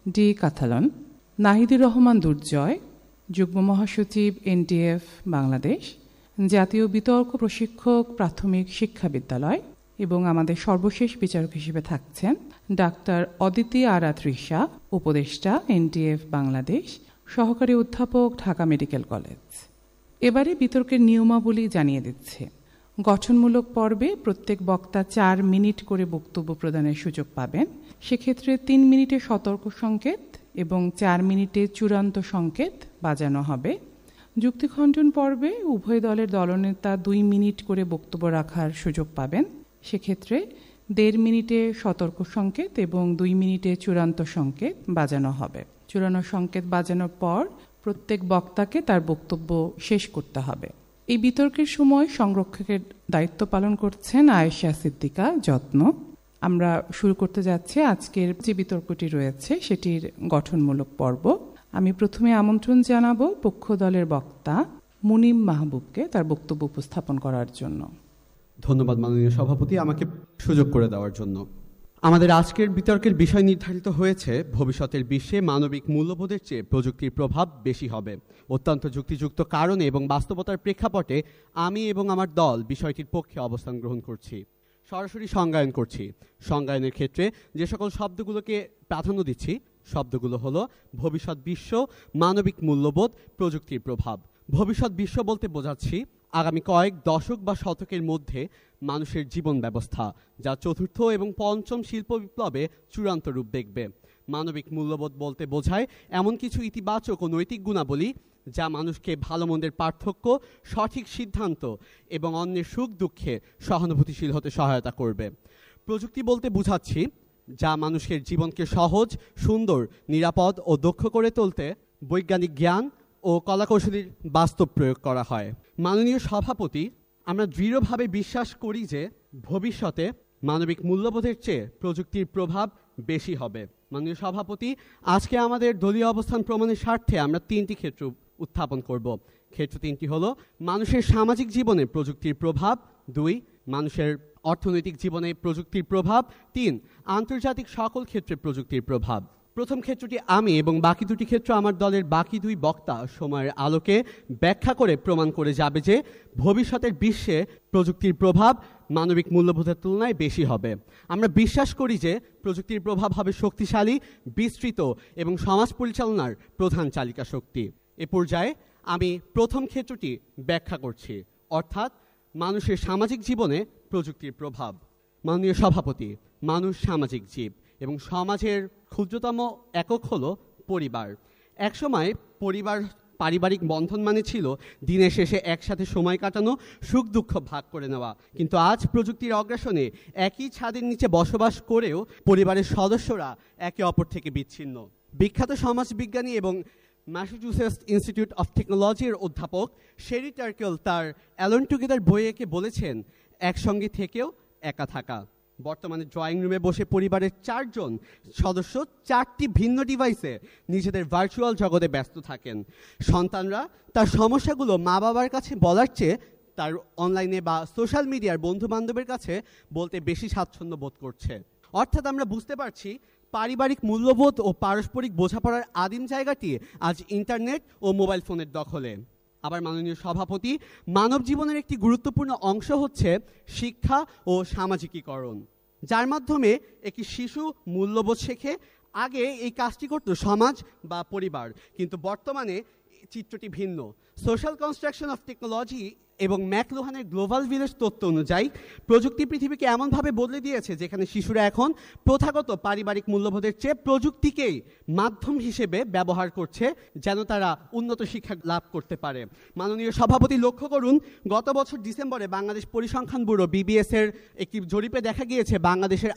D কাথালন, Nahidur Rahman দুর্জয়, যুগ্ম মহাসচিব NTF Bangladesh, জাতীয় বিতর্ক প্রশিক্ষক প্রাথমিক শিক্ষা বিদ্যালয়, এবং আমাদের সর্বশেষ বিচারক হিসেবে থাকছেন ডাক্তার অদিতি আরা তৃষা, উপদেষ্টা এনটিএফ বাংলাদেশ, সহকারী অধ্যাপক, ঢাকা মেডিকেল কলেজ। এবারে বিতর্কের নিয়মাবলী জানিয়ে দিচ্ছে। গঠনমূলক পর্বে প্রত্যেক বক্তা 4 মিনিট করে বক্তব্য প্রদানের সুযোগ পাবেন। সেক্ষেত্রে 3 মিনিটে সতর্ক সংকেত এবং 4 মিনিটে চূড়ান্ত সংকেত বাজানো হবে। যুক্তিখণ্ডন পর্বে উভয় দলের দলনেতা 2 মিনিট করে বক্তব্য রাখার সুযোগ পাবেন। সেক্ষেত্রে 1.5 মিনিটে সতর্ক সংকেত এবং 2 মিনিটে চূড়ান্ত সংকেত বাজানো হবে। চূড়ান্ত সংকেত বাজানোর পর প্রত্যেক বক্তাকে তার বক্তব্য শেষ করতে হবে। এই বিতর্কের সময় সংরক্ষকের দায়িত্ব পালন করছেন আয়েশা সিদ্দিকা যত্ন। আমরা শুরু করতে যাচ্ছি আজকের যে বিতর্কটি রয়েছে সেটির গঠনমূলক পর্ব। আমি প্রথমে আমন্ত্রণ জানাবো পক্ষ দলের বক্তা মুনিম মাহবুবকে তার বক্তব্য উপস্থাপন করার জন্য। ধন্যবাদ মাননীয় সভাপতি, আমাকে সুযোগ করে দেওয়ার জন্য। আমাদের আজকের বিতর্কের বিষয় নির্ধারিত হয়েছে ভবিষ্যতের বিশ্বে মানবিক মূল্যবোধের চেয়ে প্রযুক্তির প্রভাব বেশি হবে। অত্যন্ত যুক্তিযুক্ত কারণে এবং বাস্তবতার প্রেক্ষাপটে আমি এবং আমার দল বিষয়টির পক্ষে অবস্থান গ্রহণ করছি। সরাসরি সংজ্ঞায়ন করছি। সংজ্ঞায়নের ক্ষেত্রে যে সকল শব্দগুলোকে প্রাধান্য দিচ্ছি শব্দগুলো হলো ভবিষ্যৎ বিশ্ব, মানবিক মূল্যবোধ, প্রযুক্তির প্রভাব। ভবিষ্যৎ বিশ্ব বলতে বোঝাচ্ছি আগামী কয়েক দশক বা শতকের মধ্যে মানুষের জীবন ব্যবস্থা, যা চতুর্থ এবং পঞ্চম শিল্প বিপ্লবে চূড়ান্ত রূপ দেখবে। মানবিক মূল্যবোধ বলতে বোঝায় এমন কিছু ইতিবাচক ও নৈতিক গুণাবলী যা মানুষকে ভালো মন্দের পার্থক্য, সঠিক সিদ্ধান্ত এবং অন্যের সুখ দুঃখে সহানুভূতিশীল হতে সহায়তা করবে। প্রযুক্তি বলতে বোঝাচ্ছি যা মানুষের জীবনকে সহজ, সুন্দর, নিরাপদ ও দক্ষ করে তুলতে বৈজ্ঞানিক জ্ঞান ও কলাকৌশলীর বাস্তব প্রয়োগ করা হয়। মাননীয় সভাপতি, আমরা দৃঢ়ভাবে বিশ্বাস করি যে ভবিষ্যতে মানবিক মূল্যবোধের চেয়ে প্রযুক্তির প্রভাব বেশি হবে। মাননীয় সভাপতি, আজকে আমাদের দলীয় অবস্থান প্রমাণের স্বার্থে আমরা 3টি ক্ষেত্র উত্থাপন করব। ক্ষেত্র 3টি হলো মানুষের সামাজিক জীবনে প্রযুক্তির প্রভাব, 2 মানুষের অর্থনৈতিক জীবনে প্রযুক্তির প্রভাব, 3 আন্তর্জাতিক সকল ক্ষেত্রে প্রযুক্তির প্রভাব। প্রথম ক্ষেত্রটি আমি এবং বাকি 2টি ক্ষেত্র আমার দলের বাকি 2 বক্তা সময়ের আলোকে ব্যাখ্যা করে প্রমাণ করে যাবে যে ভবিষ্যতের বিশ্বে প্রযুক্তির প্রভাব মানবিক মূল্যবোধের তুলনায় বেশি হবে। আমরা বিশ্বাস করি যে প্রযুক্তির প্রভাব হবে শক্তিশালী, বিস্তৃত এবং সমাজ পরিচালনার প্রধান চালিকা শক্তি। এ পর্যায়ে আমি প্রথম ক্ষেত্রটি ব্যাখ্যা করছি, অর্থাৎ মানুষের সামাজিক জীবনে প্রযুক্তির প্রভাব। মাননীয় সভাপতি, মানুষ সামাজিক জীব এবং সমাজের ক্ষুদ্রতম একক হলো পরিবার। একসময় পরিবার পারিবারিক বন্ধন মানে ছিল দিনের শেষে একসাথে সময় কাটানো, সুখ দুঃখ ভাগ করে নেওয়া। কিন্তু আজ প্রযুক্তির অগ্রাসনে একই ছাদের নিচে বসবাস করেও পরিবারের সদস্যরা একে অপর থেকে বিচ্ছিন্ন। বিখ্যাত সমাজবিজ্ঞানী এবং ম্যাসাচুসেটস ইনস্টিটিউট অফ টেকনোলজির অধ্যাপক শেরি টার্কেল তার অ্যালোন টুগেদার বইয়ে বলেছেন, একসঙ্গে থেকেও একা থাকা। বর্তমানে ড্রয়িং রুমে বসে পরিবারের 4 জন সদস্য 4টি ভিন্ন ডিভাইসে নিজেদের ভার্চুয়াল জগতে ব্যস্ত থাকেন। সন্তানরা তার সমস্যাগুলো মা বাবার কাছে বলার চেয়ে তার অনলাইনে বা সোশ্যাল মিডিয়ার বন্ধু বান্ধবের কাছে বলতে বেশি স্বাচ্ছন্দ্য বোধ করছে। অর্থাৎ আমরা বুঝতে পারছি পারিবারিক মূল্যবোধ ও পারস্পরিক বোঝাপড়ার আদিম জায়গাটি আজ ইন্টারনেট ও মোবাইল ফোনের দখলে। আবার মাননীয় সভাপতি, মানব জীবনের একটি গুরুত্বপূর্ণ অংশ হচ্ছে শিক্ষা ও সামাজিকীকরণ, যার মাধ্যমে একটি শিশু মূল্যবোধ শেখে। আগে এই কাজটি করত সমাজ বা পরিবার, কিন্তু বর্তমানে চিত্রটি ভিন্ন। সোশ্যাল কনস্ট্রাকশন অফ টেকনোলজি এবং ম্যাকলুহানের গ্লোবাল ভিলেজ তত্ত্ব অনুযায়ী প্রযুক্তি পৃথিবীকে এমনভাবে বদলে দিয়েছে যেখানে শিশুরা এখন প্রথাগত পারিবারিক মূল্যবোধের চেয়ে প্রযুক্তিকেই মাধ্যম হিসেবে ব্যবহার করছে যেন তারা উন্নত শিক্ষা লাভ করতে পারে। মাননীয় সভাপতি, লক্ষ্য করুন, গত বছর ডিসেম্বরে বাংলাদেশ পরিসংখ্যান ব্যুরো BBS-এর একটি জরিপে দেখা গিয়েছে বাংলাদেশের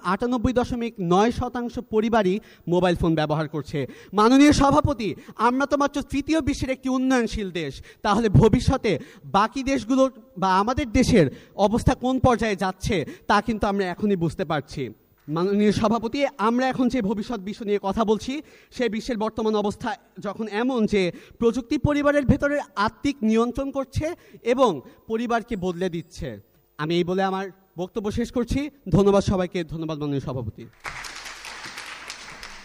98.9% পরিবারই মোবাইল ফোন ব্যবহার করছে। মাননীয় সভাপতি, আমরা তো মাত্র 3য় বিশ্বের একটি উন্নয়নশীল দেশ, তাহলে ভবিষ্যতে বাকি দেশগুলো বা আমাদের দেশের অবস্থা কোন পর্যায়ে যাচ্ছে তা কিন্তু আমরা এখনই বুঝতে পারছি। মাননীয় সভাপতি, আমরা এখন যে ভবিষ্যৎ বিশ্ব নিয়ে কথা বলছি সেই বিশ্বের বর্তমান অবস্থা যখন এমন যে প্রযুক্তি পরিবারের ভেতরের আত্মিক নিয়ন্ত্রণ করছে এবং পরিবারকে বদলে দিচ্ছে। আমি এই বলে আমার বক্তব্য শেষ করছি। ধন্যবাদ সবাইকে। ধন্যবাদ মাননীয় সভাপতি।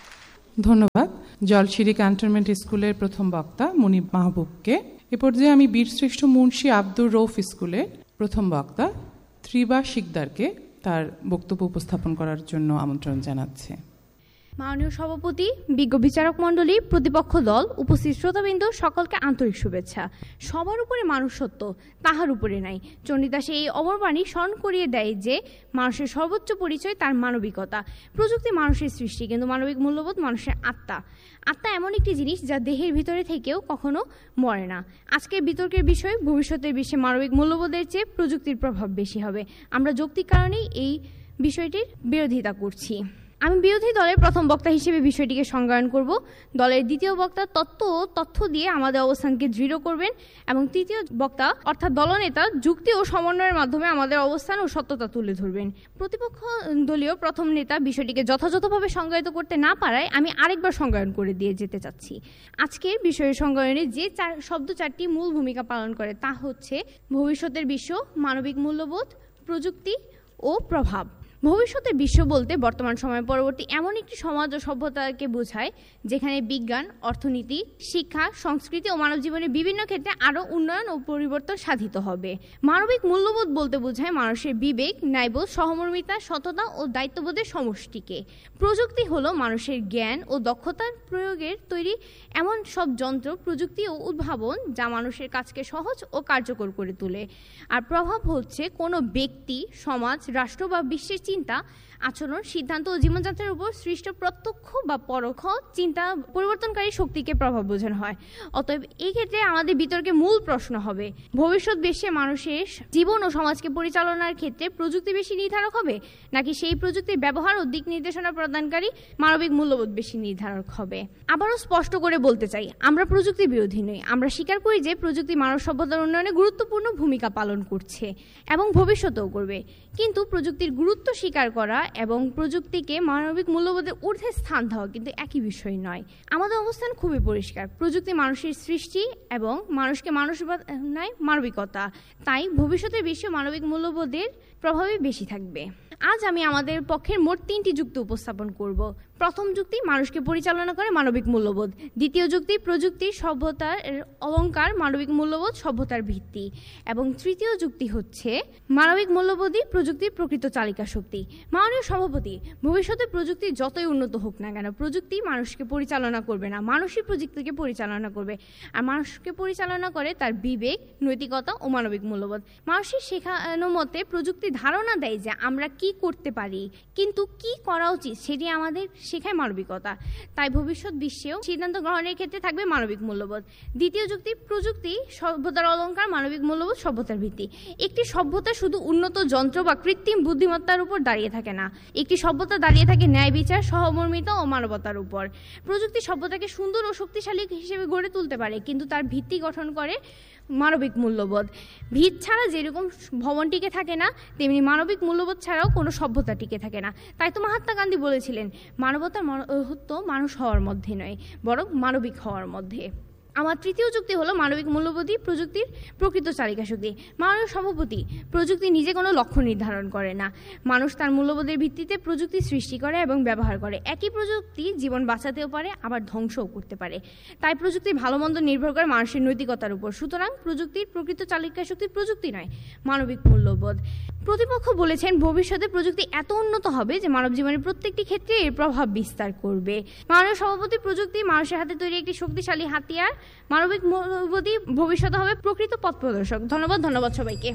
ধন্যবাদ জলশিরি ক্যান্টনমেন্ট স্কুলের প্রথম বক্তা মুনিব মাহবুবকে। এ পর্যায়ে আমি বীরশ্রেষ্ঠ মুন্সি আব্দুর রৌফ স্কুলের প্রথম বক্তা ত্রিবা শিকদারকে তার বক্তব্য উপস্থাপন করার জন্য আমন্ত্রণ জানাচ্ছি। মাননীয় সভাপতি, বিজ্ঞ বিচারক মণ্ডলী, প্রতিপক্ষ দল, উপস্থিত শ্রোতাবৃন্দ, সকলকে আন্তরিক শুভেচ্ছা। সবার উপরে মানুষ সত্য, তাহার উপরে নাই। চণ্ডীদাসে এই অমরবাণী স্মরণ করিয়ে দেয় যে মানুষের সর্বোচ্চ পরিচয় তার মানবিকতা। প্রযুক্তি মানুষের সৃষ্টি, কিন্তু মানবিক মূল্যবোধ মানুষের আত্মা। আত্মা এমন একটি জিনিস যা দেহের ভিতরে থেকেও কখনো মরে না। আজকের বিতর্কের বিষয়, ভবিষ্যতের বিশ্বে মানবিক মূল্যবোধের চেয়ে প্রযুক্তির প্রভাব বেশি হবে। আমরা যৌক্তিক কারণেই এই বিষয়টির বিরোধিতা করছি। আমি বিরোধী দলের প্রথম বক্তা হিসেবে বিষয়টিকে সংজ্ঞায়ন করব। দলের দ্বিতীয় বক্তা তথ্য দিয়ে আমাদের অবস্থানকে দৃঢ় করবেন এবং তৃতীয় বক্তা অর্থাৎ দলনেতা যুক্তি ও সমন্বয়ের মাধ্যমে আমাদের অবস্থান ও সত্যতা তুলে ধরবেন। প্রতিপক্ষ দলীয় প্রথম নেতা বিষয়টিকে যথাযথভাবে সংজ্ঞায়িত করতে না পারায় আমি আরেকবার সংজ্ঞায়ন করে দিয়ে যেতে চাচ্ছি। আজকের বিষয়ের সংজ্ঞায়নে যে শব্দ চারটি মূল ভূমিকা পালন করে তা হচ্ছে ভবিষ্যতের বিশ্ব, মানবিক মূল্যবোধ, প্রযুক্তি ও প্রভাব। ভবিষ্যতের বিশ্ব বলতে বর্তমান সময় পরবর্তী এমন একটি সমাজ ও সভ্যতাকে বোঝায় যেখানে বিজ্ঞান, অর্থনীতি, শিক্ষা, সংস্কৃতি ও মানব জীবনের বিভিন্ন ক্ষেত্রে আরও উন্নয়ন ও পরিবর্তন সাধিত হবে। মানবিক মূল্যবোধ বলতে বোঝায় মানুষের বিবেক, ন্যায়বোধ, সহমর্মিতা, সততা ও দায়িত্ববোধের সমষ্টিকে। প্রযুক্তি হলো মানুষের জ্ঞান ও দক্ষতার প্রয়োগের তৈরি এমন সব যন্ত্র, প্রযুক্তি ও উদ্ভাবন যা মানুষের কাজকে সহজ ও কার্যকর করে তোলে। আর প্রভাব হচ্ছে কোনো ব্যক্তি, সমাজ, রাষ্ট্র বা বিশ্বের চিন্তা, আচরণ, সিদ্ধান্ত ও জীবনযাত্রার উপর সৃষ্ট প্রত্যক্ষ বা পরোক্ষ চিন্তা পরিবর্তনকারী শক্তিকে প্রভাব বোঝানো হয়। অতএব এই ক্ষেত্রে আমাদের বিতর্কে মূল প্রশ্ন হবে, ভবিষ্যৎ বিশ্বে মানুষের জীবন ও সমাজকে পরিচালনার ক্ষেত্রে প্রযুক্তি বেশি নির্ধারক হবে, নাকি সেই প্রযুক্তির ব্যবহার ও দিক নির্দেশনা প্রদানকারী মানবিক মূল্যবোধ বেশি নির্ধারক হবে? আবারও স্পষ্ট করে বলতে চাই, আমরা প্রযুক্তি বিরোধী নই। আমরা স্বীকার করি যে প্রযুক্তি মানব সভ্যতার উন্নয়নে গুরুত্বপূর্ণ ভূমিকা পালন করছে এবং ভবিষ্যতেও করবে। কিন্তু প্রযুক্তির গুরুত্ব স্বীকার করা এবং প্রযুক্তিকে মানবিক মূল্যবোধের ঊর্ধ্বে স্থান দেওয়া কিন্তু একই বিষয় নয়। আমাদের অবস্থান খুবই পরিষ্কার, প্রযুক্তি মানুষের সৃষ্টি এবং মানুষকে মানুষ বানায় মানবিকতা। তাই ভবিষ্যতের বিশ্বে মানবিক মূল্যবোধের প্রভাবই বেশি থাকবে। আজ আমি আমাদের পক্ষের মোট 3টি যুক্তি উপস্থাপন করব। প্রথম যুক্তি, মানুষকে পরিচালনা করে মানবিক মূল্যবোধ। দ্বিতীয় যুক্তি, প্রযুক্তি সভ্যতার অলংকার, মানবিক মূল্যবোধ সভ্যতার ভিত্তি। এবং তৃতীয় যুক্তি হচ্ছে মানবিক মূল্যবোধই প্রযুক্তির প্রকৃত চালিকা শক্তি। মাননীয় সভাপতি, ভবিষ্যতে প্রযুক্তি যতই উন্নত হোক না কেন, প্রযুক্তি মানুষকে পরিচালনা করবে না, মানুষই প্রযুক্তিকে পরিচালনা করবে। আর মানুষকে পরিচালনা করে তার বিবেক, নৈতিকতা ও মানবিক মূল্যবোধ। মানুষের শেখানো মতে প্রযুক্তি ধারণা দেয় যে আমরা কি করতে পারি, কিন্তু কি করা উচিত সেটি আমাদের শেখায় মানবিকতা। তাই ভবিষ্যৎ বিশ্বেও সিদ্ধান্ত গ্রহণের ক্ষেত্রে থাকবে মানবিক মূল্যবোধ। দ্বিতীয় যুক্তি, প্রযুক্তি সভ্যতার অলংকার, মানবিক মূল্যবোধ সভ্যতার ভিত্তি। একটি সভ্যতা শুধু উন্নত যন্ত্র বা কৃত্রিম বুদ্ধিমত্তার উপর দাঁড়িয়ে থাকে না, একটি সভ্যতা দাঁড়িয়ে থাকে ন্যায় বিচার, সহমর্মিতা ও মানবতার উপর। প্রযুক্তি সভ্যতাকে সুন্দর ও শক্তিশালী হিসেবে গড়ে তুলতে পারে, কিন্তু তার ভিত্তি গঠন করে মানবিক মূল্যবোধ। ভিত ছাড়া যেরকম ভবন টিকে থাকে না, তেমনি মানবিক মূল্যবোধ ছাড়াও কোনো সভ্যতা টিকে থাকে না। তাই তো মহাত্মা গান্ধী বলেছিলেন, মানবতার মহত্ব মানুষ হওয়ার মধ্যে নয়, বরং মানবিক হওয়ার মধ্যে। আমার তৃতীয় যুক্তি হলো মানবিক মূল্যবোধই প্রযুক্তির প্রকৃত চালিকা শক্তি। মাননীয় সভাপতি, প্রযুক্তি নিজে কোনো লক্ষ্য নির্ধারণ করে না। মানুষ তার মূল্যবোধের ভিত্তিতে প্রযুক্তি সৃষ্টি করে এবং ব্যবহার করে। একই প্রযুক্তি জীবন বাঁচাতেও পারে, আবার ধ্বংসও করতে পারে। তাই প্রযুক্তির ভালো মন্দ নির্ভর করে মানুষের নৈতিকতার উপর। সুতরাং প্রযুক্তির প্রকৃত চালিকা শক্তি প্রযুক্তি নয়, মানবিক মূল্যবোধ। প্রতিপক্ষ বলেছেন, ভবিষ্যতে প্রযুক্তি এত উন্নত হবে যে মানব জীবনের প্রত্যেকটি ক্ষেত্রে এর প্রভাব বিস্তার করবে। মাননীয় সভাপতি, প্রযুক্তি মানুষের হাতে তৈরি একটি শক্তিশালী হাতিয়ার। মানবিক মূল্যবোধই ভবিষ্যতে হবে প্রকৃত পথ প্রদর্শক। ধন্যবাদ সবাইকে।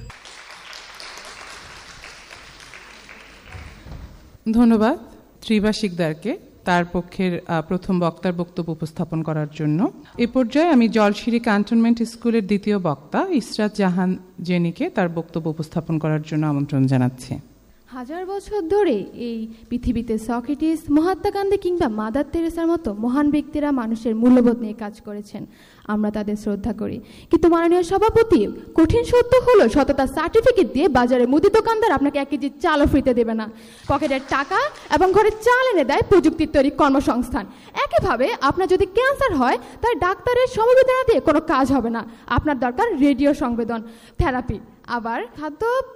ধন্যবাদ ত্রিবা শিকদারকে তার পক্ষের প্রথম বক্তার বক্তব্য উপস্থাপন করার জন্য। এ পর্যায়ে আমি জলশিরি ক্যান্টনমেন্ট স্কুলের দ্বিতীয় বক্তা ইসরাত জাহান জেনিকে তার বক্তব্য উপস্থাপন করার জন্য আমন্ত্রণ জানাচ্ছি। হাজার বছর ধরে এই পৃথিবীতে সক্রেটিস, মহাত্মা গান্ধী কিংবা মাদার তেরেসার মতো মহান ব্যক্তিরা মানুষের মূল্যবোধ নিয়ে কাজ করেছেন। আমরা তাদের শ্রদ্ধা করি। কিন্তু মাননীয় সভাপতি, কঠিন সত্য হলো সততার সার্টিফিকেট দিয়ে বাজারে মুদি দোকানদার আপনাকে 1 কেজি চালও ফ্রিতে দেবে না। পকেটের টাকা এবং ঘরে চাল এনে দেয় প্রযুক্তির তৈরি কর্মসংস্থান। একইভাবে আপনার যদি ক্যান্সার হয়, তার ডাক্তারের সমবেদনা দিয়ে কোনো কাজ হবে না। আপনার দরকার রেডিও সংবেদন থেরাপি। আবার খাদ্য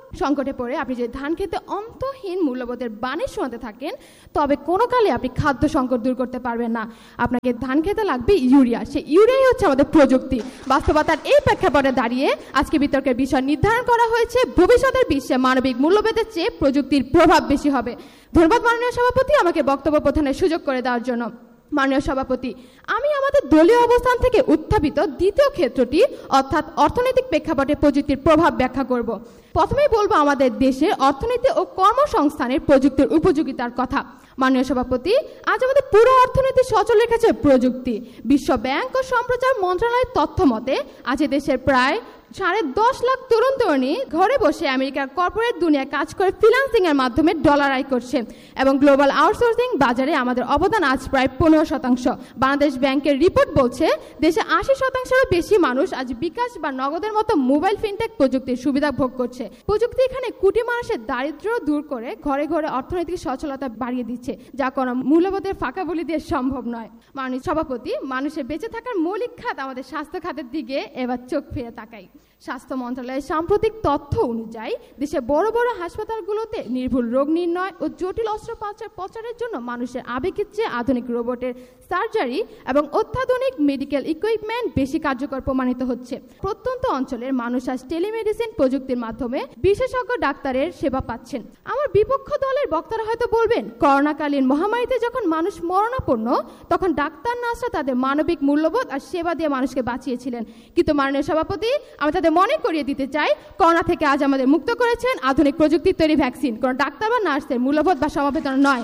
সংকটে পড়ে আপনি যদি ধান খেতে অন্তহীন মূল্যবোধের বাণী শোনাতে থাকেন, তবে কোনো কালে আপনি খাদ্য সংকট দূর করতে পারবেন না। আপনাকে ধান খেতে লাগবে ইউরিয়া, সেই ইউরিয়াই হচ্ছে আমাদের প্রযুক্তি। বাস্তবতার এই প্রেক্ষাপটে দাঁড়িয়ে আজকে বিতর্কের বিষয় নির্ধারণ করা হয়েছে ভবিষ্যতের বিশ্বে মানবিক মূল্যবোধের চেয়ে প্রযুক্তির প্রভাব বেশি হবে। ধন্যবাদ মাননীয় সভাপতি আমাকে বক্তব্য প্রদানের সুযোগ করে দেওয়ার জন্য। মাননীয় সভাপতি, আমি আমাদের দলীয় অবস্থান থেকে উত্থাপিত দ্বিতীয় ক্ষেত্রটি অর্থাৎ অর্থনৈতিক প্রেক্ষাপটে প্রযুক্তির প্রভাব ব্যাখ্যা করব। প্রথমেই বলবো আমাদের দেশের অর্থনীতি ও কর্মসংস্থানের প্রযুক্তির উপযোগিতার কথা। মাননীয় সভাপতি, আজ আমাদের পুরো অর্থনীতি সচল রেখেছে প্রযুক্তি। বিশ্ব ব্যাংক ও সম্প্রচার মন্ত্রণালয়ের তথ্য মতে আজ দেশের প্রায় 10.5 লাখ তরুণ তরুণী ঘরে বসে আমেরিকার কর্পোরেট দুনিয়ায় কাজ করে ফ্রিল্যান্সিং এর মাধ্যমে ডলার আয় করছে এবং গ্লোবাল আউটসোর্সিং বাজারে আমাদের অবদান আজ প্রায় 15%। বাংলাদেশ ব্যাংকের রিপোর্ট বলছে দেশে 80%-এরও বেশি মানুষ আজ বিকাশ বা নগদের মতো মোবাইল ফিনটেক প্রযুক্তির সুবিধা ভোগ করছে। প্রযুক্তি এখানে কোটি মানুষের দারিদ্র্য দূর করে ঘরে ঘরে অর্থনৈতিক সচলতা বাড়িয়ে দিচ্ছে, যা কোনো মূল্যবোধের ফাঁকা বলি দিয়ে সম্ভব নয়। মাননীয় সভাপতি, মানুষের বেঁচে থাকার মৌলিক খাত আমাদের স্বাস্থ্য খাতের দিকে এবার চোখ ফিরে তাকাই। স্বাস্থ্য মন্ত্রণালয়ের সাম্প্রতিক তথ্য অনুযায়ী দেশে বড় বড় হাসপাতালগুলোতে নির্ভুল রোগ নির্ণয় ও জটিল অস্ত্রোপচারের জন্য মানুষের আবেগের চেয়ে আধুনিক রোবটের সার্জারি এবং অত্যাধুনিক মেডিকেল ইকুইপমেন্ট বেশি কার্যকর প্রমাণিত হচ্ছে। প্রত্যন্ত অঞ্চলের মানুষ আজ টেলিমেডিসিন প্রযুক্তির মাধ্যমে বিশেষজ্ঞ ডাক্তারের সেবা পাচ্ছেন। আমার বিপক্ষ দলের বক্তারা হয়তো বলবেন, করোনাকালীন মহামারীতে যখন মানুষ মরণাপন্ন তখন ডাক্তার নার্সরা তাদের মানবিক মূল্যবোধ আর সেবা দিয়ে মানুষকে বাঁচিয়েছিলেন। কিন্তু মাননীয় সভাপতি, আমি তাদের মনে করিয়ে দিতে চাই, করোনা থেকে আজ আমাদের মুক্ত করেছেন আধুনিক প্রযুক্তির তৈরি ভ্যাকসিন, কোনো ডাক্তার বা নার্সের মূল্যবোধ বা সমবেদনা নয়।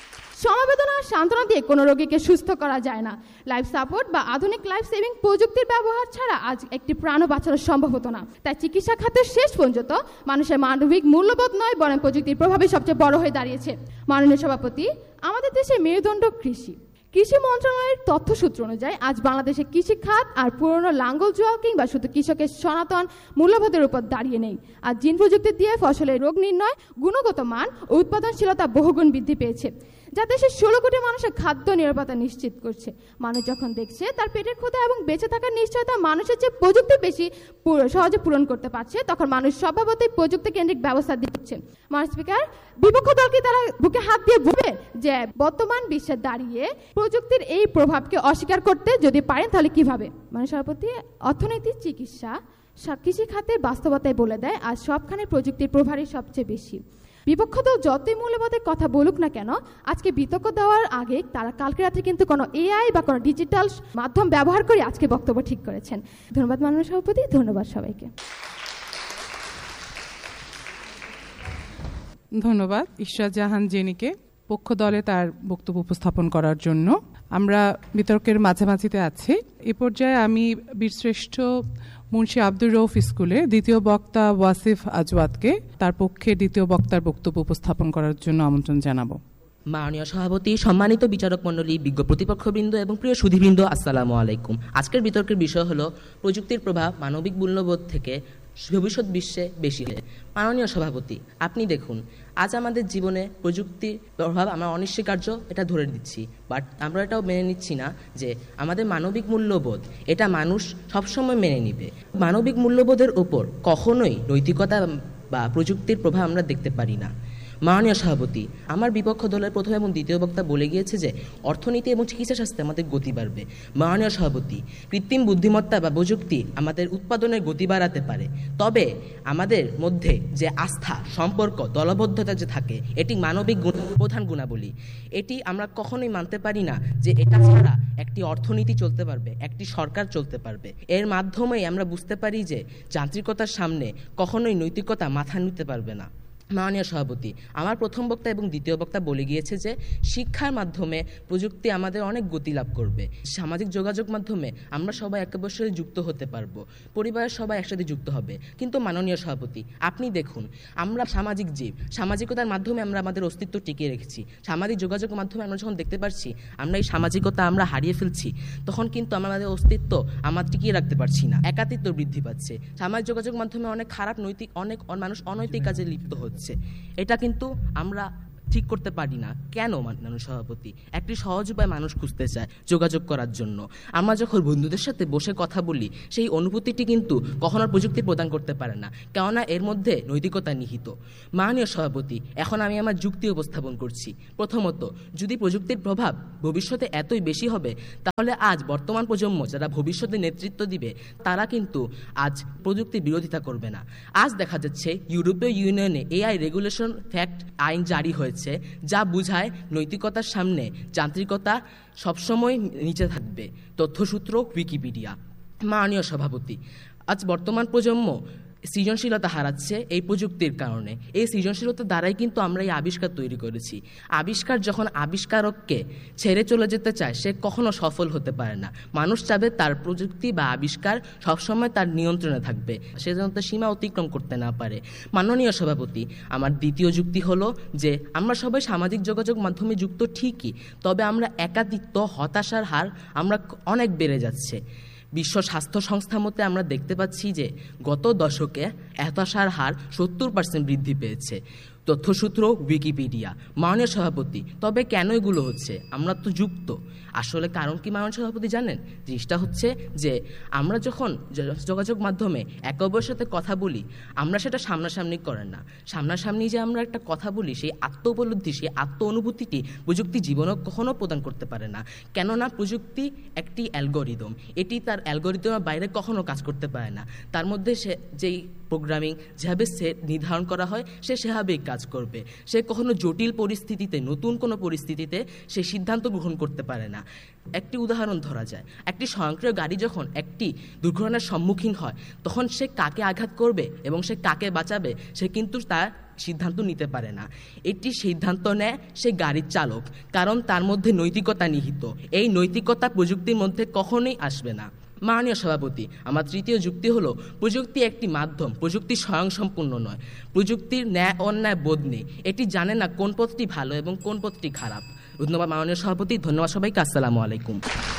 সমবেদনা আর সান্ত্বনা দিয়ে কোনো রোগীকে সুস্থ করা যায় না। লাইফ সাপোর্ট বা আধুনিক লাইফ সেভিং প্রযুক্তির ব্যবহার ছাড়া আজ একটি প্রাণও বাঁচানো সম্ভব হতো না। তাই চিকিৎসা খাতের শেষ পর্যন্ত মানুষের মানবিক মূল্যবোধ নয়, বরং প্রযুক্তির প্রভাবে সবচেয়ে বড় হয়ে দাঁড়িয়েছে। মাননীয় সভাপতি, আমাদের দেশে মেরুদণ্ড কৃষি। কৃষি মন্ত্রণালয়ের তথ্যসূত্র অনুযায়ী আজ বাংলাদেশে কৃষি খাত আর পুরনো লাঙ্গল জোয়াল কিংবা শুধু কৃষকের সনাতন মূল্যবোধের উপর দাঁড়িয়ে নেই। আর জিন প্রযুক্তি দিয়ে ফসলের রোগ নির্ণয়, গুণগত মান ও উৎপাদনশীলতা বহুগুণ বৃদ্ধি পেয়েছে, যা দেশের 16 কোটি মানুষের খাদ্য নিরাপত্তা নিশ্চিত করছে। মানুষ যখন দেখছে তার পেটের ক্ষুধা এবং বেঁচে থাকার নিশ্চয়তা মানুষের চেয়ে প্রযুক্তি বেশি সহজে পূরণ করতে পারছে, তখন মানুষ স্বভাবতই প্রযুক্তি কেন্দ্রিক ব্যবস্থা দিচ্ছে। মাননীয় স্পিকার, বিপক্ষ দলকে তারা বুকে হাত দিয়ে বলবে যে বর্তমান বিশ্বে দাঁড়িয়ে প্রযুক্তির এই প্রভাবকে অস্বীকার করতে যদি পারেন তাহলে কিভাবে? মাননীয় সভাপতি, অর্থনীতি, চিকিৎসা, কৃষি খাতের বাস্তবতায় বলে দেয় আজ সবখানে প্রযুক্তির প্রভাবই সবচেয়ে বেশি। বিপক্ষ দল যতই মূল্যবোধের কথা বলুক না কেন, আজকে বিতর্ক দেওয়ার আগে তারা কালকে রাত্রে কিন্তু কোনো এআই বা কোনো ডিজিটাল মাধ্যম ব্যবহার করে আজকে বক্তব্য ঠিক করেছেন। ধন্যবাদ মাননীয় সভাপতি, ধন্যবাদ সবাইকে। ধন্যবাদ ইশরাত জাহান জেনিকে পক্ষ দলে তার বক্তব্য উপস্থাপন করার জন্য। আমরা বিতর্কের মাঝামাঝিতে আছি। এ পর্যায়ে আমি বীরশ্রেষ্ঠ মুন্সি আব্দুর রউফ স্কুলের দ্বিতীয় বক্তা ওয়াসিফ আজওয়াদকে তার পক্ষে দ্বিতীয় বক্তার বক্তব্য উপস্থাপন করার জন্য আমন্ত্রণ জানাবো। মাননীয় সভাপতি, সম্মানিত বিচারক মণ্ডলী, বিজ্ঞ প্রতিপক্ষবৃন্দ এবং প্রিয় সুধীবৃন্দ, আসসালামু আলাইকুম। আজকের বিতর্কের বিষয় হলো প্রযুক্তির প্রভাব মানবিক মূল্যবোধ থেকে ভবিষ্যৎ বিশ্বে বেশি। মাননীয় সভাপতি, আপনি দেখুন, আজ আমাদের জীবনে প্রযুক্তির প্রভাব আমরা অনস্বীকার্য, এটা ধরে দিচ্ছি, বাট আমরা এটাও মেনে নিচ্ছি না যে আমাদের মানবিক মূল্যবোধ এটা মানুষ সবসময় মেনে নিবে। মানবিক মূল্যবোধের ওপর কখনোই নৈতিকতা বা প্রযুক্তির প্রভাব আমরা দেখতে পারি না। মাননীয় সভাপতি, আমার বিপক্ষ দলের প্রথম এবং দ্বিতীয় বক্তা বলে গিয়েছে যে অর্থনীতি এবং চিকিৎসা স্বাস্থ্যে আমাদের গতি বাড়বে। মাননীয় সভাপতি, কৃত্রিম বুদ্ধিমত্তা বা প্রযুক্তি আমাদের উৎপাদনের গতি বাড়াতে পারে, তবে আমাদের মধ্যে যে আস্থা, সম্পর্ক, দলবদ্ধতা যে থাকে, এটি মানবিক প্রধান গুণাবলী। এটি আমরা কখনোই মানতে পারি না যে এটা ছাড়া একটি অর্থনীতি চলতে পারবে, একটি সরকার চলতে পারবে। এর মাধ্যমেই আমরা বুঝতে পারি যে যান্ত্রিকতার সামনে কখনোই নৈতিকতা মাথা নিতে পারবে না। মাননীয় সভাপতি, আমার প্রথম বক্তা এবং দ্বিতীয় বক্তা বলে গিয়েছে যে শিক্ষার মাধ্যমে প্রযুক্তি আমাদের অনেক গতি লাভ করবে। সামাজিক যোগাযোগ মাধ্যমে আমরা সবাই একে অপরের সাথে যুক্ত হতে পারবো, পরিবারের সবাই একসাথে যুক্ত হবে। কিন্তু মাননীয় সভাপতি, আপনি দেখুন, আমরা সামাজিক জীব, সামাজিকতার মাধ্যমে আমরা আমাদের অস্তিত্ব টিকিয়ে রেখেছি। সামাজিক যোগাযোগের মাধ্যমে আমরা যখন দেখতে পারছি আমরা এই সামাজিকতা আমরা হারিয়ে ফেলছি, তখন কিন্তু আমাদের অস্তিত্ব আমরা টিকিয়ে রাখতে পারছি না, একাকিত্ব বৃদ্ধি পাচ্ছে। সামাজিক যোগাযোগ মাধ্যমে অনেক খারাপ অনেক মানুষ অনৈতিক কাজে লিপ্ত হচ্ছে। এটা কিন্তু আমরা ঠিক করতে পারি না কেন মাননীয় সভাপতি? একটি সহজ উপায় মানুষ খুঁজতে চায় যোগাযোগ করার জন্য। আমরা যখন বন্ধুদের সাথে বসে কথা বলি সেই অনুভূতিটি কিন্তু কখনো প্রযুক্তি প্রদান করতে পারে না, কেননা এর মধ্যে নৈতিকতা নিহিত। মাননীয় সভাপতি, এখন আমি আমার যুক্তি উপস্থাপন করছি। প্রথমত, যদি প্রযুক্তির প্রভাব ভবিষ্যতে এতই বেশি হবে তাহলে আজ বর্তমান প্রজন্ম যারা ভবিষ্যতে নেতৃত্ব দিবে তারা কিন্তু আজ প্রযুক্তির বিরোধিতা করবে না। আজ দেখা যাচ্ছে ইউরোপীয় ইউনিয়নে এআই রেগুলেশন ফ্যাক্ট আইন জারি হয়েছে, যা বোঝায় নৈতিকতার সামনে যান্ত্রিকতা সবসময় নিচে থাকবে। তথ্যসূত্র উইকিপিডিয়া। মাননীয় সভাপতি, আজ বর্তমান প্রজন্ম সৃজনশীলতা হারাচ্ছে এই প্রযুক্তির কারণে। এই সৃজনশীলতার দ্বারাই কিন্তু আমরা এই আবিষ্কার তৈরি করেছি। আবিষ্কার যখন আবিষ্কারককে ছেড়ে চলে যেতে চায় সে কখনো সফল হতে পারে না। মানুষ চাবে তার প্রযুক্তি বা আবিষ্কার সবসময় তার নিয়ন্ত্রণে থাকবে, সে যেন তার সীমা অতিক্রম করতে না পারে। মাননীয় সভাপতি, আমার দ্বিতীয় যুক্তি হলো যে আমরা সবাই সামাজিক যোগাযোগ মাধ্যমে যুক্ত ঠিকই, তবে আমরা একাকিত্ব, হতাশার হার আমরা অনেক বেড়ে যাচ্ছে। বিশ্ব স্বাস্থ্য সংস্থা মতে আমরা দেখতে পাচ্ছি যে গত দশকে হতাশার হার 70% বৃদ্ধি পেয়েছে। তথ্যসূত্র উইকিপিডিয়া। মাননীয় সভাপতি, তবে কেন এগুলো হচ্ছে? আমরা তো যুক্ত। আসলে কারণ কি মাননীয় সভাপতি জানেন? জিনিসটা হচ্ছে যে আমরা যখন যোগাযোগ মাধ্যমে একে অপরের সাথে কথা বলি আমরা সেটা সামনাসামনি করেন না। সামনাসামনি যে আমরা একটা কথা বলি সেই আত্ম উপলব্ধি, সেই আত্ম অনুভূতিটি প্রযুক্তি জীবনও কখনো প্রদান করতে পারে না, কেননা প্রযুক্তি একটি অ্যালগোরিদম, এটি তার অ্যালগোরিদমের বাইরে কখনো কাজ করতে পারে না। তার মধ্যে সে যেই প্রোগ্রামিং যেভাবে সে নির্ধারণ করা হয় সে সেভাবেই কাজ করবে। সে কখনো জটিল পরিস্থিতিতে, নতুন কোনো পরিস্থিতিতে সে সিদ্ধান্ত গ্রহণ করতে পারে না। একটি উদাহরণ ধরা যায়, একটি স্বয়ংক্রিয় গাড়ি যখন একটি দুর্ঘটনার সম্মুখীন হয় তখন সে কাকে আঘাত করবে এবং সে কাকে বাঁচাবে সে কিন্তু তার সিদ্ধান্ত নিতে পারে না। এটি সিদ্ধান্ত নেয় সে গাড়ির চালক, কারণ তার মধ্যে নৈতিকতা নিহিত। এই নৈতিকতা প্রযুক্তির মধ্যে কখনোই আসবে না। মাননীয় সভাপতি, আমার তৃতীয় যুক্তি হলো প্রযুক্তি একটি মাধ্যম, প্রযুক্তি স্বয়ংসম্পূর্ণ নয়। প্রযুক্তির ন্যায় অন্যায় বোধ নেই, এটি জানে না কোন পথটি ভালো এবং কোন পথটি খারাপ। ধন্যবাদ মাননীয় সভাপতি, ধন্যবাদ সবাইকে। আসসালামু আলাইকুম।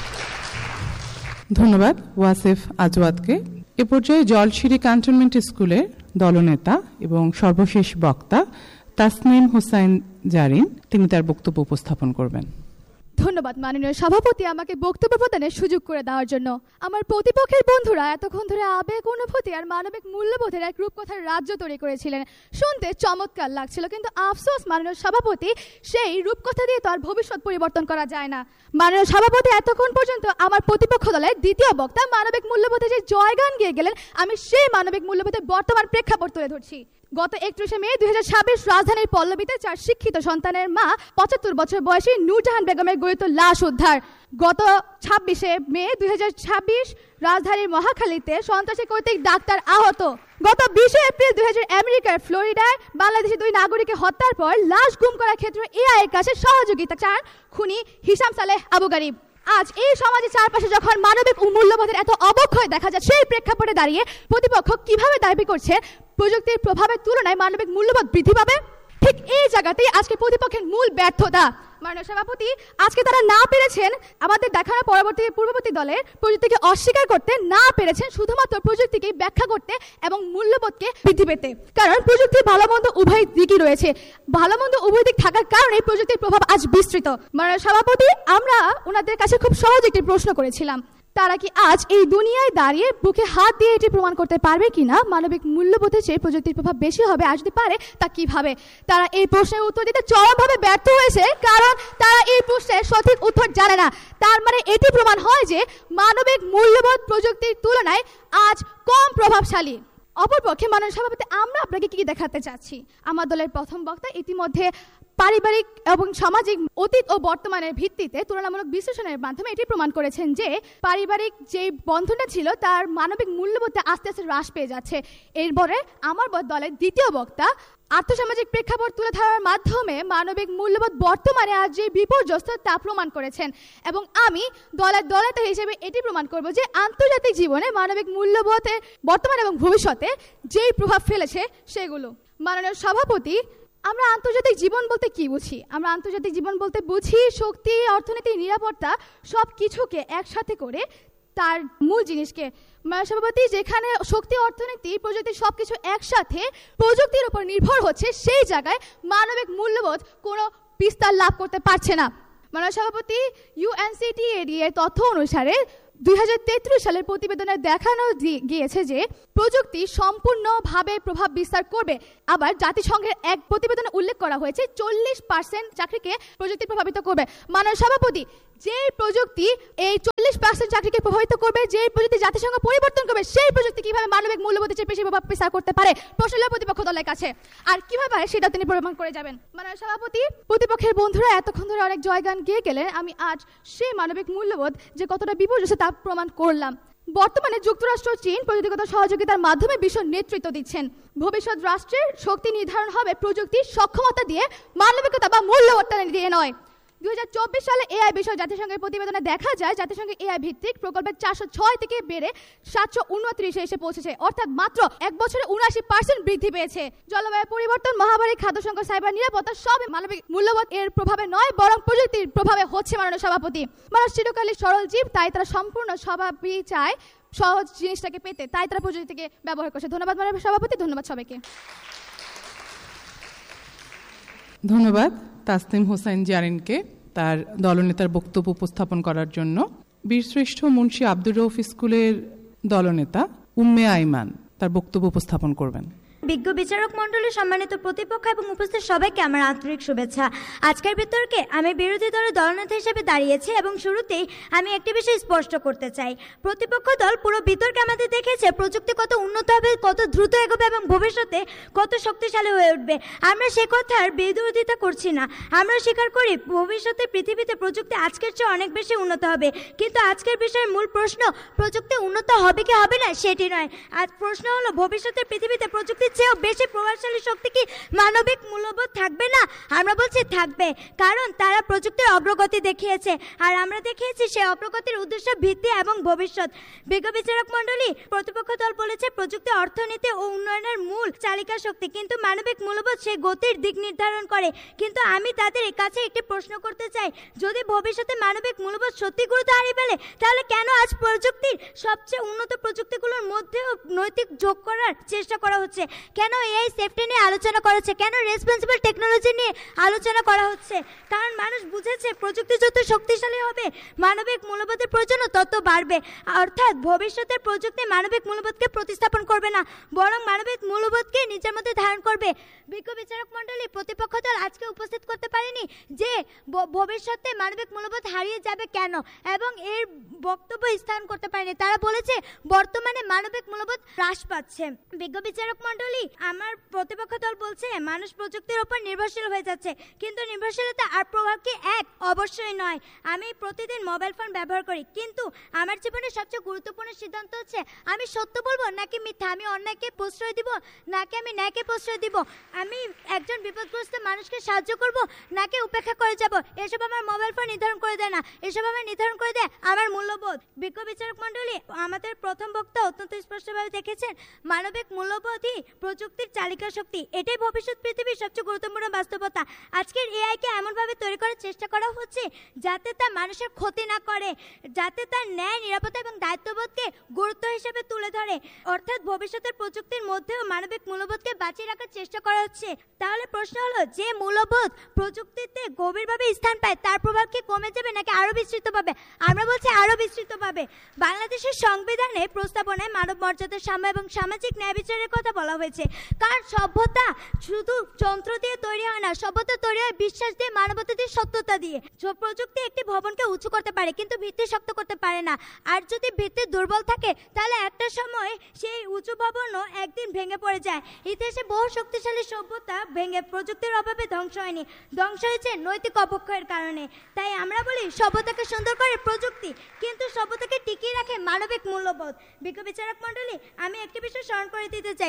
ধন্যবাদ ওয়াসিফ আজওয়াদকে। এ পর্যায়ে জলশিরি ক্যান্টনমেন্ট স্কুলের দলনেতা এবং সর্বশেষ বক্তা তাসনিম হোসাইন জারিন, তিনি তার বক্তব্য উপস্থাপন করবেন। ধন্যবাদ মাননীয় সভাপতি আমাকে বক্তব্য প্রদানের সুযোগ করে দেওয়ার জন্য। আমার প্রতিপক্ষের বন্ধুরা এতক্ষণ ধরে আবেগ, অনুভূতি আর মানবিক মূল্যবোধের এক রূপকথার রাজ্য তৈরি করেছিলেন, শুনতে চমৎকার লাগছিল। কিন্তু আফসোস মাননীয় সভাপতি, সেই রূপকথা দিয়ে তো আর ভবিষ্যৎ পরিবর্তন করা যায় না। মাননীয় সভাপতি, এতক্ষণ পর্যন্ত আমার প্রতিপক্ষ দলের দ্বিতীয় বক্তা মানবিক মূল্যবোধে যে জয়গান গিয়ে গেলেন, আমি সেই মানবিক মূল্যবোধের বর্তমান প্রেক্ষাপট তুলে ধরছি। গত 31শে মে 2026 রাজধানীর পল্লবীতে 4 শিক্ষিত সন্তানের মা 75 বছর বয়সী নূরজাহান বেগমের গলিত লাশ উদ্ধার। গত 26শে মে 2026 রাজধানীর মহাখালীতে সন্ত্রাসী কর্তৃক ডাক্তার আহত। গত 20 এপ্রিল 2000 আমেরিকার ফ্লোরিডায় বাংলাদেশি 2 নাগরিককে হত্যার পর লাশ গুম করার ক্ষেত্রে এআই এর কাছে সহযোগিতা চান খুনি হিসাম সালেহ আবু গারিব। আজ এই সমাজের চারপাশে যখন মানবিক মূল্যবোধের এত অবক্ষয় দেখা যায়, সেই প্রেক্ষাপটে দাঁড়িয়ে প্রতিপক্ষ কিভাবে দাবি করছে প্রযুক্তির প্রভাবের তুলনায় মানবিক মূল্যবোধ বৃদ্ধি পাবে? ঠিক এই জায়গাতেই আজকে প্রতিপক্ষের মূল ব্যর্থতা। মাননীয় সভাপতি, আজকে তারা না পেরেছেন আমাদের দেখানো পূর্ববর্তী দলের প্রযুক্তিকে অস্বীকার করতে, না পেরেছেন শুধুমাত্র প্রযুক্তিকে ব্যাখ্যা করতে এবং মূল্যবোধকে বৃদ্ধি পেতে। কারণ প্রযুক্তির ভালো মন্দ উভয় দিকই রয়েছে, ভালো মন্দ উভয় দিক থাকার কারণে প্রযুক্তির প্রভাব আজ বিস্তৃত। মাননীয় সভাপতি, আমরা ওনাদের কাছে খুব সহজ একটি প্রশ্ন করেছিলাম, তারা কি আজ এই দুনিয়ায় দাঁড়িয়ে বুকে হাত দিয়ে এটি প্রমাণ করতে পারবে কিনা মানবিক মূল্যবোধের চেয়ে প্রযুক্তির প্রভাব বেশি হবে, আর যদি পারে তা কিভাবে? তারা এই প্রশ্নের উত্তর দিতে চরমভাবে ব্যর্থ হয়েছে, কারণ তারা এই প্রশ্নের সঠিক উত্তর জানে না। তার মানে এটি প্রমাণ হয় যে মানবিক মূল্যবোধ প্রযুক্তির তুলনায় আজ কম প্রভাবশালী। অপরপক্ষে মাননীয় সভাপতি, আমরা আপনাকে কি দেখাতে চাচ্ছি? আমার দলের প্রথম বক্তা ইতিমধ্যে পারিবারিক এবং সামাজিক অতীত ও বর্তমানের ভিত্তিতে তুলনামূলক বিশ্লেষণের মাধ্যমে এটি প্রমাণ করেছেন যে পারিবারিক যে বন্ধনটা ছিল তার মানবিক মূল্যবোধটা আস্তে আস্তে হ্রাস পেয়ে যাচ্ছে। এরপরে আমার দলের দ্বিতীয় বক্তা আর্থসামাজিক প্রেক্ষাপট তুলে ধরার মাধ্যমে মানবিক মূল্যবোধ বর্তমানে আজ যে বিপর্যস্ত তা প্রমাণ করেছেন, এবং আমি দলের দলনেতা হিসেবে এটি প্রমাণ করব যে আন্তর্জাতিক জীবনে মানবিক মূল্যবোধের বর্তমান এবং ভবিষ্যতে যেই প্রভাব ফেলেছে সেগুলো। মাননীয় সভাপতি, আমরা আন্তর্জাতিক জীবন বলতে কি বুঝি? আমরা আন্তর্জাতিক জীবন বলতে বুঝি শক্তি, অর্থনীতি, নিরাপত্তা সব কিছুকে একসাথে করে তার মূল জিনিসকে। মাননীয় সভাপতি, যেখানে শক্তি, অর্থনীতি, প্রযুক্তি সবকিছু একসাথে প্রযুক্তির উপর নির্ভর হচ্ছে, সেই জায়গায় মানবিক মূল্যবোধ কোনো বিস্তার লাভ করতে পারছে না। মাননীয় সভাপতি, UNCTAD এর তথ্য অনুসারে 2033 সালের প্রতিবেদনে দেখানো গিয়েছে যে প্রযুক্তি সম্পূর্ণভাবে প্রভাব বিস্তার করবে। আবার জাতিসংঘের এক প্রতিবেদনে উল্লেখ করা হয়েছে 40% চাকরিকে প্রযুক্তি প্রভাবিত করবে। মাননীয় সভাপতি, যে প্রযুক্তি এই 40% চাকরিকে প্রভাবিত করবে, যে প্রযুক্তি জাতিসংঘ পরিবর্তন করবে, সেই প্রযুক্তি কিভাবে মানবিক মূল্যবোধের চেয়ে বেশি প্রভাব বিস্তার করতে পারে? প্রশ্ন প্রতিপক্ষ দলের কাছে, আর কিভাবে সেটা তিনি প্রমাণ করে যাবেন? মাননীয় সভাপতি, প্রতিপক্ষের বন্ধুরা এতক্ষণ ধরে অনেক জয়গান গেয়ে গেলেন, আমি আজ সেই মানবিক মূল্যবোধ যে কতটা বিপর্যস্ত তা প্রমাণ করলাম। বর্তমানে যুক্তরাষ্ট্র, চীন প্রযুক্তিগত সহযোগিতার মাধ্যমে বিশ্ব নেতৃত্ব দিচ্ছেন। ভবিষ্যৎ রাষ্ট্রের শক্তি নির্ধারণ হবে প্রযুক্তির সক্ষমতা দিয়ে, মানবিকতা বা মূল্যবোধ দিয়ে নয়। 2024 সালে এআই বিষয় জাতিসংঘের প্রতিবেদনে দেখা যায় জাতিসংঘের এআই ভিত্তিক প্রকল্পের 406 থেকে বেড়ে 729 এসে পৌঁছেছে, অর্থাৎ মাত্র এক বছরে 79% বৃদ্ধি পেয়েছে। জলবায়ু পরিবর্তন, মহামারী, খাদ্য সংকট, সাইবার নিরাপত্তা সব মানবিক মূল্যবোধ এর প্রভাবে নয়, বরং প্রযুক্তির প্রভাবে হচ্ছে। মাননীয় সভাপতি, মানুষ চিরকালই সরল জীব, তাই তারা সম্পূর্ণ স্বভাবই চায় সহজ জিনিসটাকে পেতে, তাই তারা প্রযুক্তিকে ব্যবহার করছে। ধন্যবাদ মাননীয় সভাপতি, ধন্যবাদ সবাইকে। ধন্যবাদ তাসনিম হোসেন জারিনকে তার দলনেতার বক্তব্য উপস্থাপন করার জন্য। বীরশ্রেষ্ঠ মুন্সী আব্দুর রউফ স্কুলের দলনেতা উম্মে আইমান তার বক্তব্য উপস্থাপন করবেন। বিজ্ঞ বিচারক মণ্ডলীর সম্মানিত প্রতিপক্ষ এবং উপস্থিত সবাইকে আমার আন্তরিক শুভেচ্ছা। আজকের বিতর্কে আমি বিরোধী দলের দলনেতা হিসেবে দাঁড়িয়েছি এবং শুরুতেই আমি একটি বিষয় স্পষ্ট করতে চাই। প্রতিপক্ষ দল পুরো বিতর্কে আমাদের দেখেছে প্রযুক্তি কত উন্নত হবে, কত দ্রুত এগোবে এবং ভবিষ্যতে কত শক্তিশালী হয়ে উঠবে। আমরা সে কথার বিরোধিতা করছি না, আমরা স্বীকার করি ভবিষ্যতে পৃথিবীতে প্রযুক্তি আজকের চেয়ে অনেক বেশি উন্নত হবে। কিন্তু আজকের বিষয়ের মূল প্রশ্ন প্রযুক্তি উন্নত হবে কি হবে না সেটি নয়। আজ প্রশ্ন হলো ভবিষ্যতের পৃথিবীতে প্রযুক্তি চেয়েও বেশি প্রভাবশালী শক্তি কি মানবিক মূল্যবোধ থাকবে না? আমরা বলছি থাকবে, কারণ তারা প্রযুক্তির অগ্রগতি দেখিয়েছে আর আমরা দেখিয়েছি সেই অগ্রগতির উদ্দেশ্য, ভিত্তি এবং ভবিষ্যৎ। বিজ্ঞ বিচারক মণ্ডলী, প্রতিপক্ষ দল বলেছে প্রযুক্তি অর্থনীতি ও উন্নয়নের মূল চালিকা শক্তি, কিন্তু মানবিক মূল্যবোধ সেই গতির দিক নির্ধারণ করে। কিন্তু আমি তাদের কাছে একটি প্রশ্ন করতে চাই, যদি ভবিষ্যতে মানবিক মূল্যবোধ সত্যি গুরুত্ব হারিয়ে ফেলে, তাহলে কেন আজ প্রযুক্তির সবচেয়ে উন্নত প্রযুক্তিগুলোর মধ্যেও নৈতিক যোগ করার চেষ্টা করা হচ্ছে? কেন এআই সেফটি নিয়ে আলোচনা করা হচ্ছে? কেন রেসপন্সিবল টেকনোলজি নিয়ে আলোচনা করা হচ্ছে? কারণ মানুষ বুঝেছে প্রযুক্তি যত শক্তিশালী হবে মানবিক মূল্যবোধের প্রয়োজন তত বাড়বে। অর্থাৎ ভবিষ্যতের প্রযুক্তি মানবিক মূল্যবোধকে প্রতিস্থাপন করবে না, বরং মানবিক মূল্যবোধকে নিজের মধ্যে ধারণ করবে। বিজ্ঞ বিচারক মণ্ডলী, প্রতিপক্ষ দল আজকে উপস্থিত করতে পারেনি যে ভবিষ্যতে মানবিক মূল্যবোধ হারিয়ে যাবে কেন, এবং এর বক্তব্য স্থান করতে পারেনি। তারা বলেছে বর্তমানে মানবিক মূল্যবোধ হ্রাস পাচ্ছে। বিজ্ঞ বিচারক মণ্ডলী, আমার প্রতিপক্ষ দল বলছে মানুষ প্রযুক্তির উপর নির্ভরশীল হয়ে যাচ্ছে, কিন্তু নির্ভরশীলতা আর প্রভাব কি এক? অবশ্যই নয়। আমি প্রতিদিন মোবাইল ফোন ব্যবহার করি, কিন্তু আমার জীবনের সবচেয়ে গুরুত্বপূর্ণ সিদ্ধান্ত হচ্ছে আমি সত্য বলবো নাকি মিথ্যা, আমি অন্যায়কে প্রশ্রয় দিব নাকি আমি ন্যায়কে প্রশ্রয় দিব, আমি একজন বিপদগ্রস্ত মানুষকে সাহায্য করব নাকি উপেক্ষা করে যাব। এসব আমার মোবাইল ফোন নির্ধারণ করে দেয় না, এসব আমার নির্ধারণ করে দেয় আমার মূল্যবোধ। বিজ্ঞ বিচারক মণ্ডলী, আমাদের প্রথম বক্তা অত্যন্ত স্পষ্টভাবে দেখেছেন মানবিক মূল্যবোধই প্রযুক্তির চালিকা শক্তি। এটাই ভবিষ্যৎ পৃথিবীর সবচেয়ে গুরুত্বপূর্ণ বাস্তবতা। আজকের এআইকে এমনভাবে তৈরি করার চেষ্টা করা হচ্ছে যাতে তা মানুষের ক্ষতি না করে, যাতে তার ন্যায়, নিরাপত্তা এবং দায়িত্ববোধকে গুরুত্ব হিসেবে তুলে ধরে। অর্থাৎ ভবিষ্যতের প্রযুক্তির মধ্যেও মানবিক মূল্যবোধকে বাঁচিয়ে রাখার চেষ্টা করা হচ্ছে। তাহলে প্রশ্ন হলো, যে মূল্যবোধ প্রযুক্তিতে গভীরভাবে স্থান পায় তার প্রভাব কি কমে যাবে নাকি আরো বিস্তৃত পাবে? আমরা বলছি আরো বিস্তৃত পাবে। বাংলাদেশের সংবিধানে প্রস্তাবনায় মানব মর্যাদা, সাম্য এবং সামাজিক ন্যায় বিচারের কথা বলা হয়েছে। কারণ সভ্যতা শুধু যন্ত্র দিয়ে তৈরি হয় না, সভ্যতা তৈরি হয় বিশ্বাস দিয়ে, মানবতা দিয়ে, সত্যতা দিয়ে। প্রযুক্তি একটি ভবনকে উঁচু করতে পারে কিন্তু ভিত্তি শক্ত করতে পারে না। আর যদি ভিত্তি দুর্বল থাকে তাহলে একটা সময় সেই উঁচু ভবনও একদিন ভেঙে পড়ে যায়। ইতিহাসে বহু শক্তিশালী সভ্যতা ভেঙে প্রযুক্তির অভাবে ধ্বংস হয়নি, ধ্বংস হয়েছে নৈতিক অবক্ষয়ের কারণে। তাই আমরা বলি সভ্যতাকে সুন্দর করে প্রযুক্তি, কিন্তু সভ্যতাকে টিকিয়ে রাখে মানবিক মূল্যবোধ। বিজ্ঞ বিচারক মণ্ডলী, আমি একটি বিষয় স্মরণ করে দিতে চাই,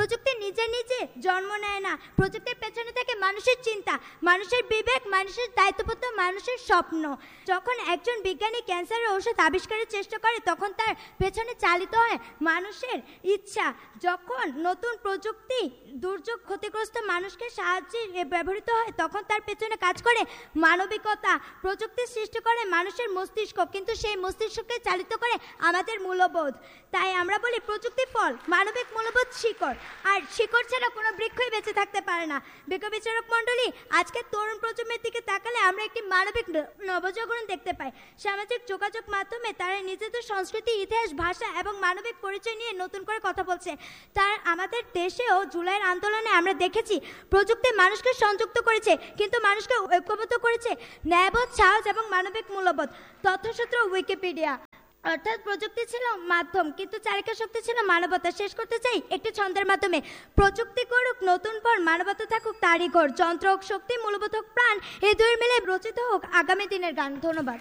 প্রযুক্তি নিজে নিজে জন্ম নেয় না, প্রযুক্তির পেছনে থাকে মানুষের চিন্তা, মানুষের বিবেক, মানুষের দায়িত্ববোধ, মানুষের স্বপ্ন। যখন একজন বিজ্ঞানী ক্যান্সারের ঔষধ আবিষ্কারের চেষ্টা করে তখন তার পেছনে চালিত হয় মানুষের ইচ্ছা। যখন নতুন প্রযুক্তি দুর্যোগ ক্ষতিগ্রস্ত মানুষকে সাহায্যে ব্যবহৃত হয় তখন তার পেছনে কাজ করে মানবিকতা। প্রযুক্তি সৃষ্টি করে মানুষের মস্তিষ্ক, কিন্তু সেই মস্তিষ্ককে চালিত করে আমাদের মূল্যবোধ। তাই আমরা বলি প্রযুক্তি ফল, মানবিক মূল্যবোধ শিকড়, আর শিকড় ছাড়া কোনো বৃক্ষই বেঁচে থাকতে পারে না। বিজ্ঞ বিচারক মণ্ডলী, আজকে তরুণ প্রজন্মের দিকে তাকালে আমরা একটি মানবিক নবজাগরণ দেখতে পাই। সামাজিক যোগাযোগ মাধ্যমে তারা নিজেদের সংস্কৃতি, ইতিহাস, ভাষা এবং মানবিক পরিচয় নিয়ে নতুন করে কথা বলছে। তার আমাদের দেশেও জুলাইয়ের আন্দোলনে আমরা দেখেছি প্রযুক্তি মানুষকে সংযুক্ত করেছে, কিন্তু মানুষকে ঐক্যবদ্ধ করেছে ন্যায়বোধ, সাহস এবং মানবিক মূল্যবোধ। তথ্যসূত্র উইকিপিডিয়া। অর্থাৎ প্রযুক্তি ছিল মাধ্যম, কিন্তু চালিকা শক্তি ছিল মানবতা। শেষ করতে চাই একটি ছন্দের মাধ্যমে। প্রযুক্তি করুক নতুন পর, মানবতা থাকুক তারই ঘর। যন্ত্র হোক শক্তি, মূল্যবোধ হোক প্রাণ, এই দুই মিলে রচিত হোক আগামী দিনের গান। ধন্যবাদ।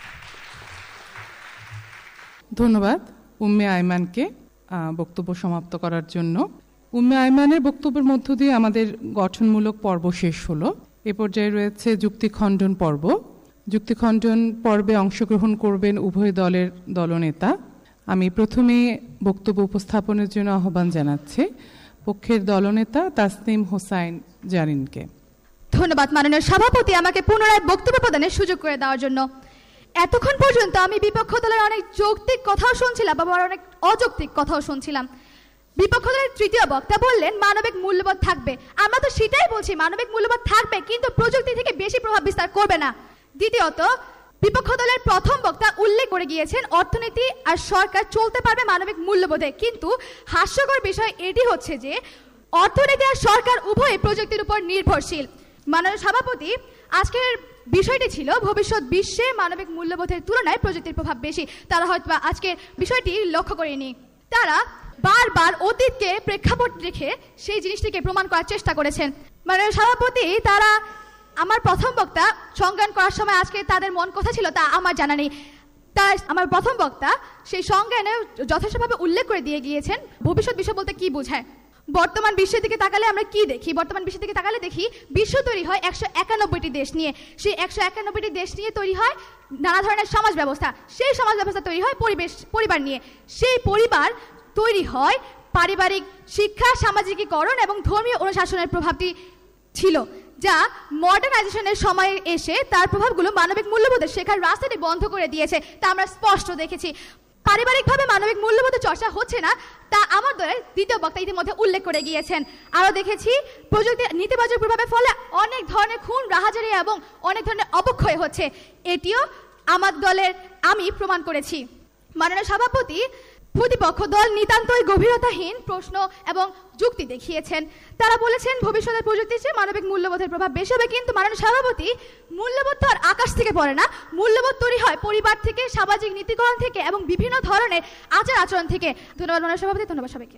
ধন্যবাদ উম্মে আইমানকে বক্তব্য সমাপ্ত করার জন্য। উম্মে আইমানের বক্তব্যের মধ্য দিয়ে আমাদের গঠনমূলক পর্ব শেষ হলো। এ পর্যায়ে রয়েছে যুক্তিখণ্ডন পর্ব। যুক্তিখণ্ডন পর্বে অংশগ্রহণ করবেন উভয় দলের দলনেতা। আমি প্রথমে বক্তব্য উপস্থাপনের জন্য আহ্বান জানাচ্ছি পক্ষের দলনেতা তাসনিম হোসাইন জারিনকে। ধন্যবাদ মাননীয় সভাপতি, আমাকে পুনরায় বক্তব্য প্রদানের সুযোগ করে দেওয়ার জন্য। এতক্ষণ পর্যন্ত আমি বিপক্ষ দলের অনেক যৌক্তিক কথাও শুনছিলাম, আবার অনেক অযৌক্তিক কথাও শুনছিলাম। বিপক্ষ দলের তৃতীয় বক্তা বললেন মানবিক মূল্যবোধ থাকবে। আমরা তো সেটাই বলছি, মানবিক মূল্যবোধ থাকবে, কিন্তু প্রযুক্তি থেকে বেশি প্রভাব বিস্তার করবে না। দ্বিতীয়ত, বিপক্ষ দলের প্রথম বক্তা উল্লেখ করে গিয়েছেন অর্থনীতি আর সরকার চলতে পারবে মানবিক মূল্যবোধে, কিন্তু হাস্যকর বিষয় এটি হচ্ছে যে অর্থনীতি আর সরকার উভয়ই প্রযুক্তির উপর নির্ভরশীল। মাননীয় সভাপতি, আজকের বিষয়টি ছিল ভবিষ্যৎ বিশ্বে মানবিক মূল্যবোধের তুলনায় প্রযুক্তির প্রভাব বেশি। তারা হয়তো আজকের বিষয়টি লক্ষ্য করেনি। তারা বারবার অতীতকে প্রেক্ষাপট রেখে সেই জিনিসটিকে প্রমাণ করার চেষ্টা করেছেন। মাননীয় সভাপতি, তারা আমার প্রথম বক্তা সংজ্ঞান করার সময় আজকে তাদের মন কথা ছিল তা আমার জানা নেই। তাই আমার প্রথম বক্তা সেই সংজ্ঞানে যথেষ্টভাবে উল্লেখ করে দিয়ে গিয়েছেন ভবিষ্যৎ বিশ্ব বলতে কি বোঝায়। বর্তমান বিশ্বের দিকে তাকালে আমরা কি দেখি? বর্তমান বিশ্বের দিকে তাকালে দেখি বিশ্ব তৈরি হয় 191টি দেশ নিয়ে। সেই 191টি দেশ নিয়ে তৈরি হয় নানা ধরনের সমাজ ব্যবস্থা। সেই সমাজ ব্যবস্থা তৈরি হয় পরিবার নিয়ে। সেই পরিবার তৈরি হয় পারিবারিক শিক্ষা, সামাজিকীকরণ এবং ধর্মীয় অনুশাসনের প্রভাবটি ছিল, যা মডার্নাইজেশনের সময়ে এসে তার প্রভাবগুলো মানবিক মূল্যবোধের শেখার রাস্তাটি বন্ধ করে দিয়েছে। তা আমরা স্পষ্ট দেখেছি। পারিবারিকভাবে মানবিক মূল্যবোধের চর্চা হচ্ছে না, তা আমার দলের দ্বিতীয় বক্তা ইতিমধ্যে উল্লেখ করে গিয়েছেন। আরও দেখেছি প্রযুক্তির নেতিবাচক প্রভাবের ফলে অনেক ধরনের খুন, রাহাজারি এবং অনেক ধরনের অবক্ষয় হচ্ছে। এটিও আমার দলের আমি প্রমাণ করেছি। মাননীয় সভাপতি, প্রতিপক্ষ দল নিতান্তই গভীরতাহীন প্রশ্ন এবং যুক্তি দেখিয়েছেন। তারা বলেছেন ভবিষ্যতের প্রযুক্তির চেয়ে মানবিক মূল্যবোধের প্রভাব বেশি হবে, কিন্তু মাননীয় সভাপতি, মূল্যবোধ তো আর আকাশ থেকে পড়ে না। মূল্যবোধ তৈরি হয় পরিবার থেকে, সামাজিক নীতিকরণ থেকে এবং বিভিন্ন ধরনের আচার আচরণ থেকে। ধন্যবাদ মাননীয় সভাপতি, ধন্যবাদ সবাইকে।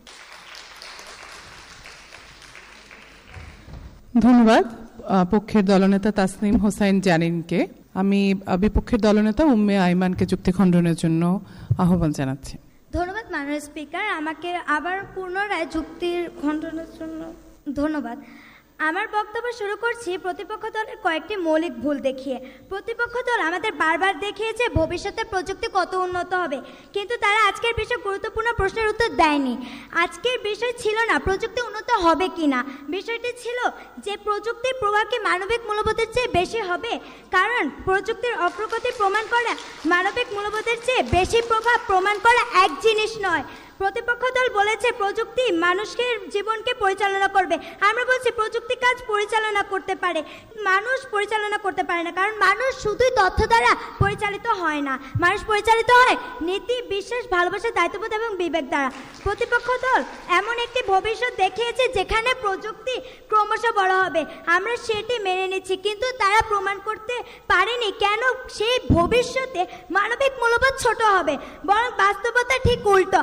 ধন্যবাদ পক্ষের দলনেতা তাসনিম হোসাইন জারিনকে। আমি বিপক্ষের দলনেতা উম্মে আইমানকে যুক্তিখণ্ডনের জন্য আহ্বান জানাচ্ছি। ধন্যবাদ মাননীয় স্পিকার, আমাকে আবার পুনরায় যুক্তির খণ্ডনের জন্য ধন্যবাদ। আমার বক্তব্য শুরু করছি প্রতিপক্ষ দলের কয়েকটি মৌলিক ভুল দেখিয়ে। প্রতিপক্ষ দল আমাদের বারবার দেখিয়েছে ভবিষ্যতে প্রযুক্তি কত উন্নত হবে, কিন্তু তারা আজকের বিষয়ে গুরুত্বপূর্ণ প্রশ্নের উত্তর দেয়নি। আজকের বিষয় ছিল না প্রযুক্তি উন্নত হবে কি না, বিষয়টি ছিল যে প্রযুক্তির প্রভাব কি মানবিক মূল্যবোধের চেয়ে বেশি হবে। কারণ প্রযুক্তির অগ্রগতি প্রমাণ করা মানবিক মূল্যবোধের চেয়ে বেশি প্রভাব প্রমাণ করা এক জিনিস নয়। প্রতিপক্ষ দল বলেছে প্রযুক্তি মানুষের জীবনকে পরিচালনা করবে। আমরা বলছি প্রযুক্তি কাজ পরিচালনা করতে পারে, মানুষ পরিচালনা করতে পারে না। কারণ মানুষ শুধুই তথ্য দ্বারা পরিচালিত হয় না, মানুষ পরিচালিত হয় নীতি, বিশ্বাস, ভালোবাসা, দায়িত্ববোধ এবং বিবেক দ্বারা। প্রতিপক্ষ দল এমন একটি ভবিষ্যৎ দেখিয়েছে যেখানে প্রযুক্তি ক্রমশ বড় হবে, আমরা সেটি মেনে নিচ্ছি, কিন্তু তারা প্রমাণ করতে পারেনি কেন সেই ভবিষ্যতে মানবিক মূল্যবোধ ছোট হবে, বরং বাস্তবতা ঠিক উল্টো। আজ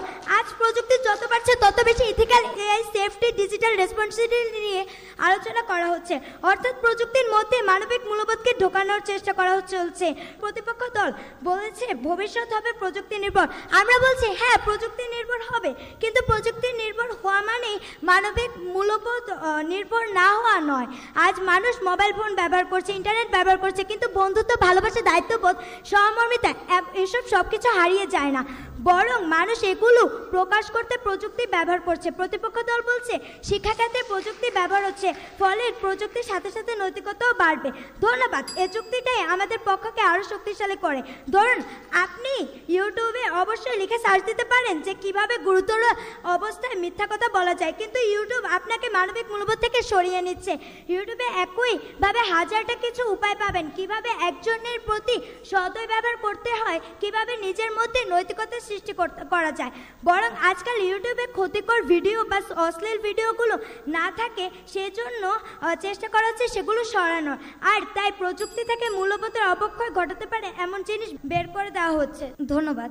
প্রযুক্তি যত বাড়ছে তত বেশি ethical, AI, safety, digital responsibility নিয়ে আলোচনা করা হচ্ছে। অর্থাৎ প্রযুক্তির মধ্যে মানবিক মূল্যবোধকে ঢোকানোর চেষ্টা করা চলছে। প্রতিপক্ষ দল বলেছে ভবিষ্যৎ হবে প্রযুক্তি নির্ভর। আমরা বলছি হ্যাঁ, প্রযুক্তি নির্ভর হবে, কিন্তু প্রযুক্তি নির্ভর হওয়া মানে মানবিক মূল্যবোধ নির্ভর না হওয়া নয়। আজ মানুষ মোবাইল ফোন ব্যবহার করছে, ইন্টারনেট ব্যবহার করছে, কিন্তু বন্ধুত্ব, ভালোবাসা, দায়িত্ববোধ, সহমর্মিতা এসব সবকিছু হারিয়ে যায় না, বরং মানুষ এগুলো প্রকাশ করতে প্রযুক্তি ব্যবহার করছে। প্রতিপক্ষ দল বলছে শিক্ষাক্ষেত্রে প্রযুক্তি ব্যবহার হচ্ছে, ফলে প্রযুক্তির সাথে সাথে নৈতিকতাও বাড়বে। ধন্যবাদ। এই যুক্তিটাই আমাদের পক্ষকে আরো শক্তিশালী করে। ধরুন, আপনি ইউটিউবে অবশ্যই লিখে সার্চ দিতে পারেন যে কিভাবে গুরুতর অবস্থায় মিথ্যা কথা বলা যায়, কিন্তু ইউটিউব আপনাকে মানবিক মূল্যবোধ থেকে সরিয়ে নিচ্ছে। ইউটিউবে একইভাবে হাজারটা কিছু উপায় পাবেন, কিভাবে একজনের প্রতি সদয় ব্যবহার করতে হয়, কিভাবে নিজের মধ্যে নৈতিকতা সৃষ্টি করা যায়। বরং আজকাল ইউটিউবে ক্ষতিকর ভিডিও বা অশ্লীল ভিডিওগুলো না থাকে, সেজন্য চেষ্টা করা হচ্ছে সেগুলো সরানোর। আর তাই প্রযুক্তি থেকে মূল্যবোধের অবক্ষয় ঘটাতে পারে এমন জিনিস বের করে দেওয়া হচ্ছে। ধন্যবাদ।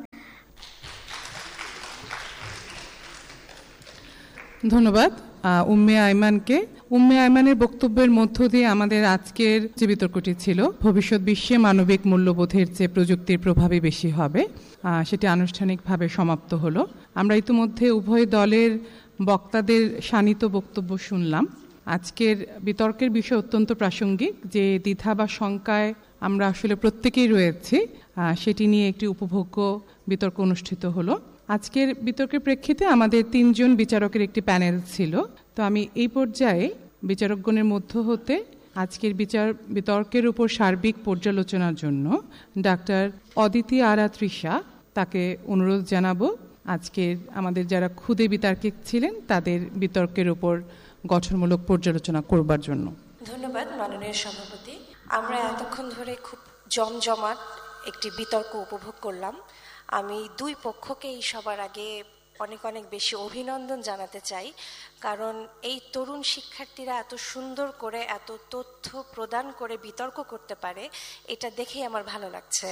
ধন্যবাদ উম্মে আইমানকে। উম্মে আইমানের বক্তব্যের মধ্য দিয়ে আমাদের আজকের যে বিতর্কটি ছিল, ভবিষ্যৎ বিশ্বে মানবিক মূল্যবোধের চেয়ে প্রযুক্তির প্রভাবই বেশি হবে, সেটি আনুষ্ঠানিকভাবে সমাপ্ত হলো। আমরা ইতিমধ্যে উভয় দলের বক্তাদের শানিত বক্তব্য শুনলাম। আজকের বিতর্কের বিষয় অত্যন্ত প্রাসঙ্গিক, যে দ্বিধা বা শঙ্কায় আমরা আসলে প্রত্যেকেই রয়েছি, সেটি নিয়ে একটি উপভোগ্য বিতর্ক অনুষ্ঠিত হলো। আজকের বিতর্কের প্রেক্ষিতে আমাদের 3 জন বিচারকের একটি প্যানেল ছিল। তো আমি এই পর্যায়ে বিচারকগণের মধ্য হতে আজকের বিতর্কের উপর সার্বিক পর্যালোচনার জন্য ডাক্তার অদিতি আরা তৃষা তাকে অনুরোধ জানাবো আজকের আমাদের যারা ক্ষুদে বিতার্কিক ছিলেন তাদের বিতর্কের উপর গঠনমূলক পর্যালোচনা করবার জন্য। ধন্যবাদ মাননীয় সভাপতি। আমরা এতক্ষণ ধরে খুব জমজমাট একটি বিতর্ক উপভোগ করলাম। আমি দুই পক্ষকেই সবার আগে অনেক অনেক বেশি অভিনন্দন জানাতে চাই, কারণ এই তরুণ শিক্ষার্থীরা এত সুন্দর করে এত তথ্য প্রদান করে বিতর্ক করতে পারে, এটা দেখেই আমার ভালো লাগছে।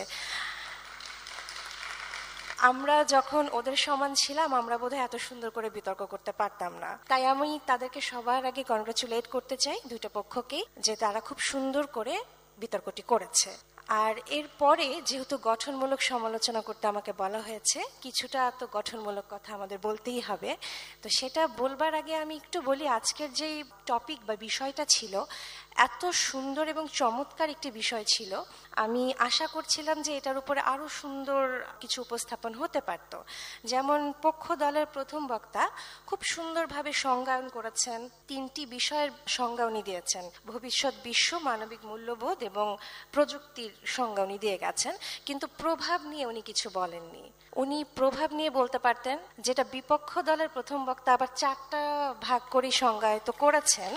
আমরা যখন ওদের সমান ছিলাম, আমরা বোধহয় এত সুন্দর করে বিতর্ক করতে পারতাম না। তাই আমি তাদেরকে সবার আগে কনগ্রাচুলেট করতে চাই, দুইটা পক্ষকেই, যে তারা খুব সুন্দর করে বিতর্কটি করেছে। আর এরপরে যেহেতু গঠনমূলক সমালোচনা করতে আমাকে বলা হয়েছে, কিছুটা তো গঠনমূলক কথা আমাদের বলতেই হবে। তো সেটা বলবার আগে আমি একটু বলি, আজকের যেই টপিক বা বিষয়টা ছিল, এত সুন্দর এবং চমৎকার একটি বিষয় ছিল। আমি আশা করছিলাম যে এটার উপরে আরো সুন্দর কিছু উপস্থাপন হতে পারত। যেমন পক্ষ দলের প্রথম বক্তা খুব সুন্দরভাবে সংজ্ঞায়ন করেছেন, 3টি বিষয়ের সংজ্ঞা উনি দিয়েছেন। ভবিষ্যৎ বিশ্ব, মানবিক মূল্যবোধ এবং প্রযুক্তির সংজ্ঞা উনি দিয়ে গেছেন, কিন্তু প্রভাব নিয়ে উনি কিছু বলেননি। উনি প্রভাব নিয়ে বলতে পারতেন, যেটা বিপক্ষ দলের প্রথম বক্তা আবার 4টা ভাগ করে সংজ্ঞায়িত করেছেন।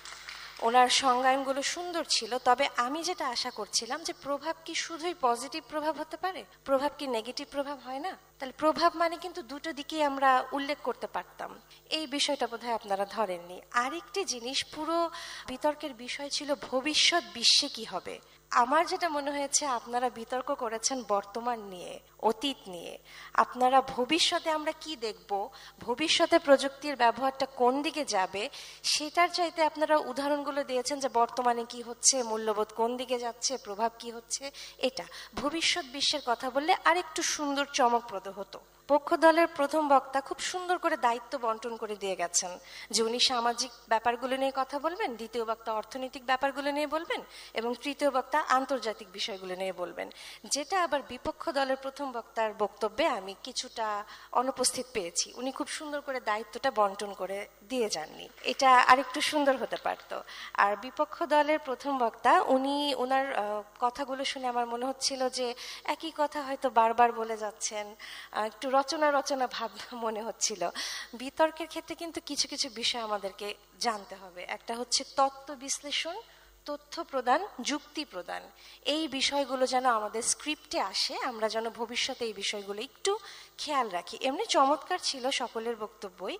ওনার সংজ্ঞায়নগুলো সুন্দর ছিল, তবে আমি যেটা আশা করছিলাম যে প্রভাব কি শুধুই পজিটিভ প্রভাব হতে পারে, প্রভাব কি নেগেটিভ প্রভাব হয় না? তাহলে প্রভাব মানে কিন্তু দুটো দিকেই আমরা উল্লেখ করতে পারতাম। এই বিষয়টা বোধহয় আপনারা ধরেননি। আরেকটি জিনিস, পুরো বিতর্কের বিষয় ছিল ভবিষ্যৎ বিশ্বে কি হবে। আমার যেটা মনে হয়েছে, আপনারা বিতর্ক করেছেন বর্তমান নিয়ে, অতীত নিয়ে। আপনারা ভবিষ্যতে আমরা কি দেখব, ভবিষ্যতে প্রযুক্তির ব্যবহারটা কোন দিকে যাবে, সেটার চাইতে আপনারা উদাহরণগুলো দিয়েছেন যে বর্তমানে কি হচ্ছে, মূল্যবোধ কোন দিকে যাচ্ছে, প্রভাব কি হচ্ছে। এটা ভবিষ্যৎ বিশ্বের কথা বললে আরেকটু সুন্দর চমকপ্রদ হতো। পক্ষ দলের প্রথম বক্তা খুব সুন্দর করে দায়িত্ব বন্টন করে দিয়ে গেছেন, যে উনি সামাজিক ব্যাপারগুলো নিয়ে কথা বলবেন, দ্বিতীয় বক্তা অর্থনৈতিক ব্যাপারগুলো নিয়ে বলবেন, এবং তৃতীয় বক্তা আন্তর্জাতিক বিষয়গুলো নিয়ে বলবেন। যেটা আবার বিপক্ষ দলের প্রথম বক্তার বক্তব্যে আমি কিছুটা অনুপস্থিত পেয়েছি। উনি খুব সুন্দর করে দায়িত্বটা বন্টন করে দিয়ে যাননি, এটা আরেকটু সুন্দর হতে পারত। আর বিপক্ষ দলের প্রথম বক্তা, উনি ওনার কথাগুলো শুনে আমার মনে হচ্ছিল যে একই কথা হয়তো বারবার বলে যাচ্ছেন, একটু রচনা ভাব মনে হচ্ছিল। বিতর্কের ক্ষেত্রে কিন্তু কিছু কিছু বিষয় আমাদেরকে জানতে হবে। একটা হচ্ছে তত্ত্ব বিশ্লেষণ, তথ্য প্রদান, যুক্তি প্রদান, এই বিষয়গুলো যেন আমাদের স্ক্রিপ্টে আসে, আমরা যেন ভবিষ্যতে এই বিষয়গুলো একটু খেয়াল রাখি। এমনি চমৎকার ছিল সকলের বক্তব্যই।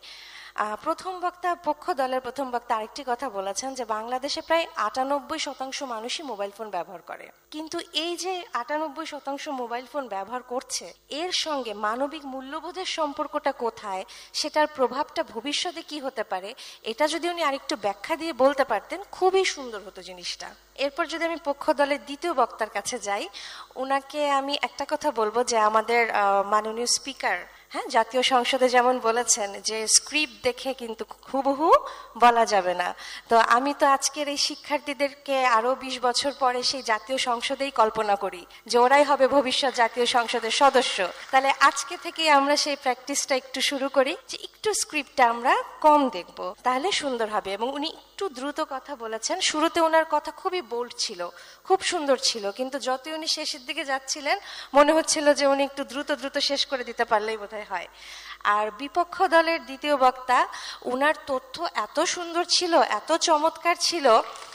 পক্ষ দলের প্রথম বক্তা আরেকটি কথা বলেছেন যে বাংলাদেশে প্রায় 98% মানুষই মোবাইল ফোন ব্যবহার করে, কিন্তু এই যে 98% মোবাইল ফোন ব্যবহার করছে, এর সঙ্গে মানবিক মূল্যবোধের সম্পর্কটা কোথায়, সেটার প্রভাবটা ভবিষ্যতে কি হতে পারে, এটা যদি উনি আরেকটু ব্যাখ্যা দিয়ে বলতে পারতেন খুবই সুন্দর হতো জিনিসটা। এরপর যদি আমি পক্ষ দলের দ্বিতীয় বক্তার কাছে যাই, ওনাকে আমি একটা কথা বলবো যে আমাদের মাননীয় স্পিকার জাতীয় সংসদে যেমন বলেছেন যে স্ক্রিপ্ট দেখে কিন্তু হুবহু বলা যাবে না। তো আমি তো আজকের এই শিক্ষার্থীদেরকে আরো 20 বছর পরে সেই জাতীয় সংসদেই কল্পনা করি যে ওরাই হবে ভবিষ্যৎ জাতীয় সংসদের সদস্য। তাহলে আজকে থেকে আমরা সেই প্র্যাকটিসটা একটু শুরু করি যে একটু স্ক্রিপ্টটা আমরা কম দেখব, তাহলে সুন্দর হবে। এবং উনি একটু দ্রুত কথা বলেছেন, শুরুতে ওনার কথা খুবই বোল্ড ছিল, খুব সুন্দর ছিল, কিন্তু যতই উনি শেষের দিকে যাচ্ছিলেন মনে হচ্ছিল যে উনি একটু দ্রুত শেষ করে দিতে পারলেই বোধহয় হয়। আর বিপক্ষ দলের দ্বিতীয় বক্তা, উনার তথ্য এত সুন্দর ছিল, এত চমৎকার ছিল,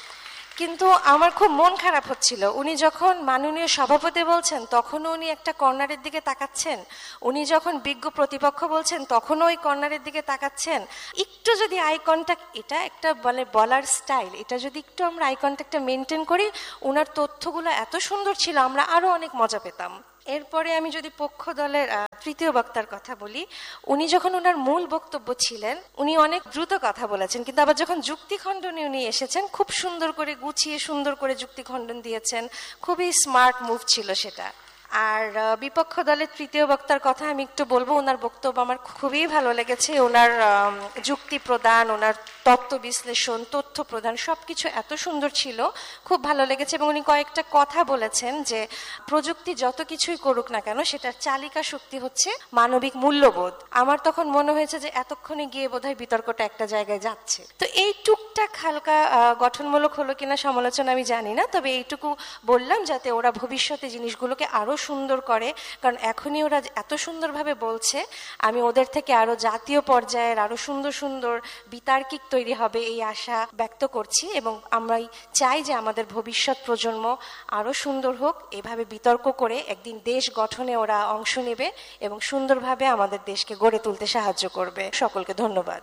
কিন্তু আমার খুব মন খারাপ হচ্ছিল। উনি যখন মাননীয় সভাপতি বলছেন তখনও উনি একটা কর্নারের দিকে তাকাচ্ছেন, উনি যখন বিজ্ঞ প্রতিপক্ষ বলছেন তখনও ওই কর্নারের দিকে তাকাচ্ছেন। একটু যদি আই কন্ট্যাক্ট, এটা একটা বলার স্টাইল, এটা যদি একটু আমরা আই কন্ট্যাক্টটা মেনটেন করি, ওনার তথ্যগুলো এত সুন্দর ছিল, আমরা আরো অনেক মজা পেতাম। এরপরে আমি যদি পক্ষ দলের তৃতীয় বক্তার কথা বলি, উনি যখন ওনার মূল বক্তব্য ছিলেন উনি অনেক দ্রুত কথা বলেছেন, কিন্তু আবার যখন যুক্তি খণ্ডনে উনি এসেছেন খুব সুন্দর করে গুছিয়ে সুন্দর করে যুক্তি খণ্ডন দিয়েছেন, খুবই স্মার্ট মুভ ছিল সেটা। আর বিপক্ষ দলের তৃতীয় বক্তার কথা আমি একটু বলবো, ওনার বক্তব্য আমার খুবই ভালো লেগেছে। ওনার যুক্তি প্রদান, ওনার তত্ত্ব বিশ্লেষণ, তথ্য প্রদান সবকিছু এত সুন্দর ছিল, খুব ভালো লেগেছে। এবং উনি কয়েকটা কথা বলেছেন যে প্রযুক্তি যত কিছুই করুক না কেন সেটার চালিকা শক্তি হচ্ছে মানবিক মূল্যবোধ। আমার তখন মনে হয়েছে যে এতক্ষণে গিয়ে বোধহয় বিতর্কটা একটা জায়গায় যাচ্ছে। তো এই টুকটাক হালকা গঠনমূলক হলো কিনা সমালোচনা আমি জানি না, তবে এইটুকু বললাম যাতে ওরা ভবিষ্যতে জিনিসগুলোকে আরো সুন্দর করে, কারণ এখনই ওরা এত সুন্দরভাবে বলছে, আমি ওদের থেকে আরো জাতীয় পর্যায়ের আরো সুন্দর সুন্দর বিতার্কিক তৈরি হবে এই আশা ব্যক্ত করছি। এবং আমরাই চাই যে আমাদের ভবিষ্যৎ প্রজন্ম আরো সুন্দর হোক, এভাবে বিতর্ক করে একদিন দেশ গঠনে ওরা অংশ নেবে এবং সুন্দরভাবে আমাদের দেশকে গড়ে তুলতে সাহায্য করবে। সকলকে ধন্যবাদ।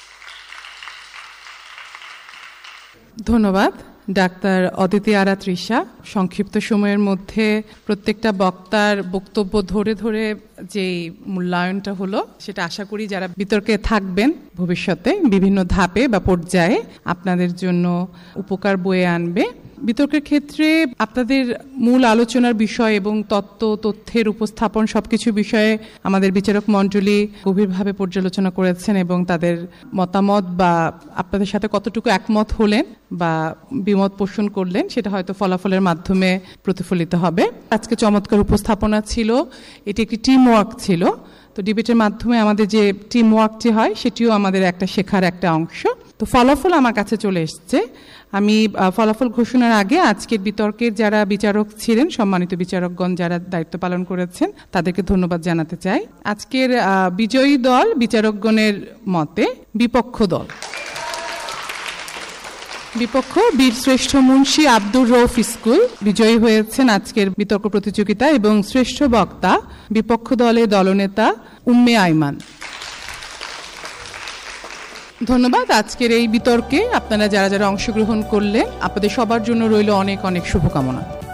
ধন্যবাদ ডাক্তার অদিতি আরা তৃষা। সংক্ষিপ্ত সময়ের মধ্যে প্রত্যেকটা বক্তার বক্তব্য ধরে ধরে যে মূল্যায়নটা হলো, সেটা আশা করি যারা বিতর্কে থাকবেন ভবিষ্যতে বিভিন্ন ধাপে বা পর্যায়ে আপনাদের জন্য উপকার বয়ে আনবে। বিতর্কের ক্ষেত্রে আপনাদের মূল আলোচনার বিষয় এবং তথ্যের উপস্থাপন সবকিছু বিষয়ে আমাদের বিচারক মণ্ডলী গভীরভাবে পর্যালোচনা করেছেন এবং তাদের মতামত বা আপনাদের সাথে কতটুকু একমত হলেন বা বিমত পোষণ করলেন সেটা হয়তো ফলাফলের মাধ্যমে প্রতিফলিত হবে। আজকে চমৎকার উপস্থাপনা ছিল, এটি একটি টিম ওয়ার্ক ছিল। তো ডিবেটের মাধ্যমে আমাদের যে টিম ওয়ার্কটি হয় সেটিও আমাদের একটা শেখার একটা অংশ। তো ফলাফল আমার কাছে চলে এসছে। আমি ফলাফল ঘোষণার আগে আজকের বিতর্কের যারা বিচারক ছিলেন, সম্মানিত বিচারকগণ যারা দায়িত্ব পালন করেছেন, তাদেরকে ধন্যবাদ জানাতে চাই। আজকের বিজয়ী দল বিচারকগণের মতে বিপক্ষ দল। বিপক্ষ বীরশ্রেষ্ঠ মুন্সী আব্দুর রউফ স্কুল বিজয়ী হয়েছেন আজকের বিতর্ক প্রতিযোগিতা এবং শ্রেষ্ঠ বক্তা বিপক্ষ দলের দলনেতা উম্মে আইমান। ধন্যবাদ। আজকের এই বিতর্কে আপনারা যারা যারা অংশগ্রহণ করলেন আপনাদের সবার জন্য রইল অনেক অনেক শুভকামনা।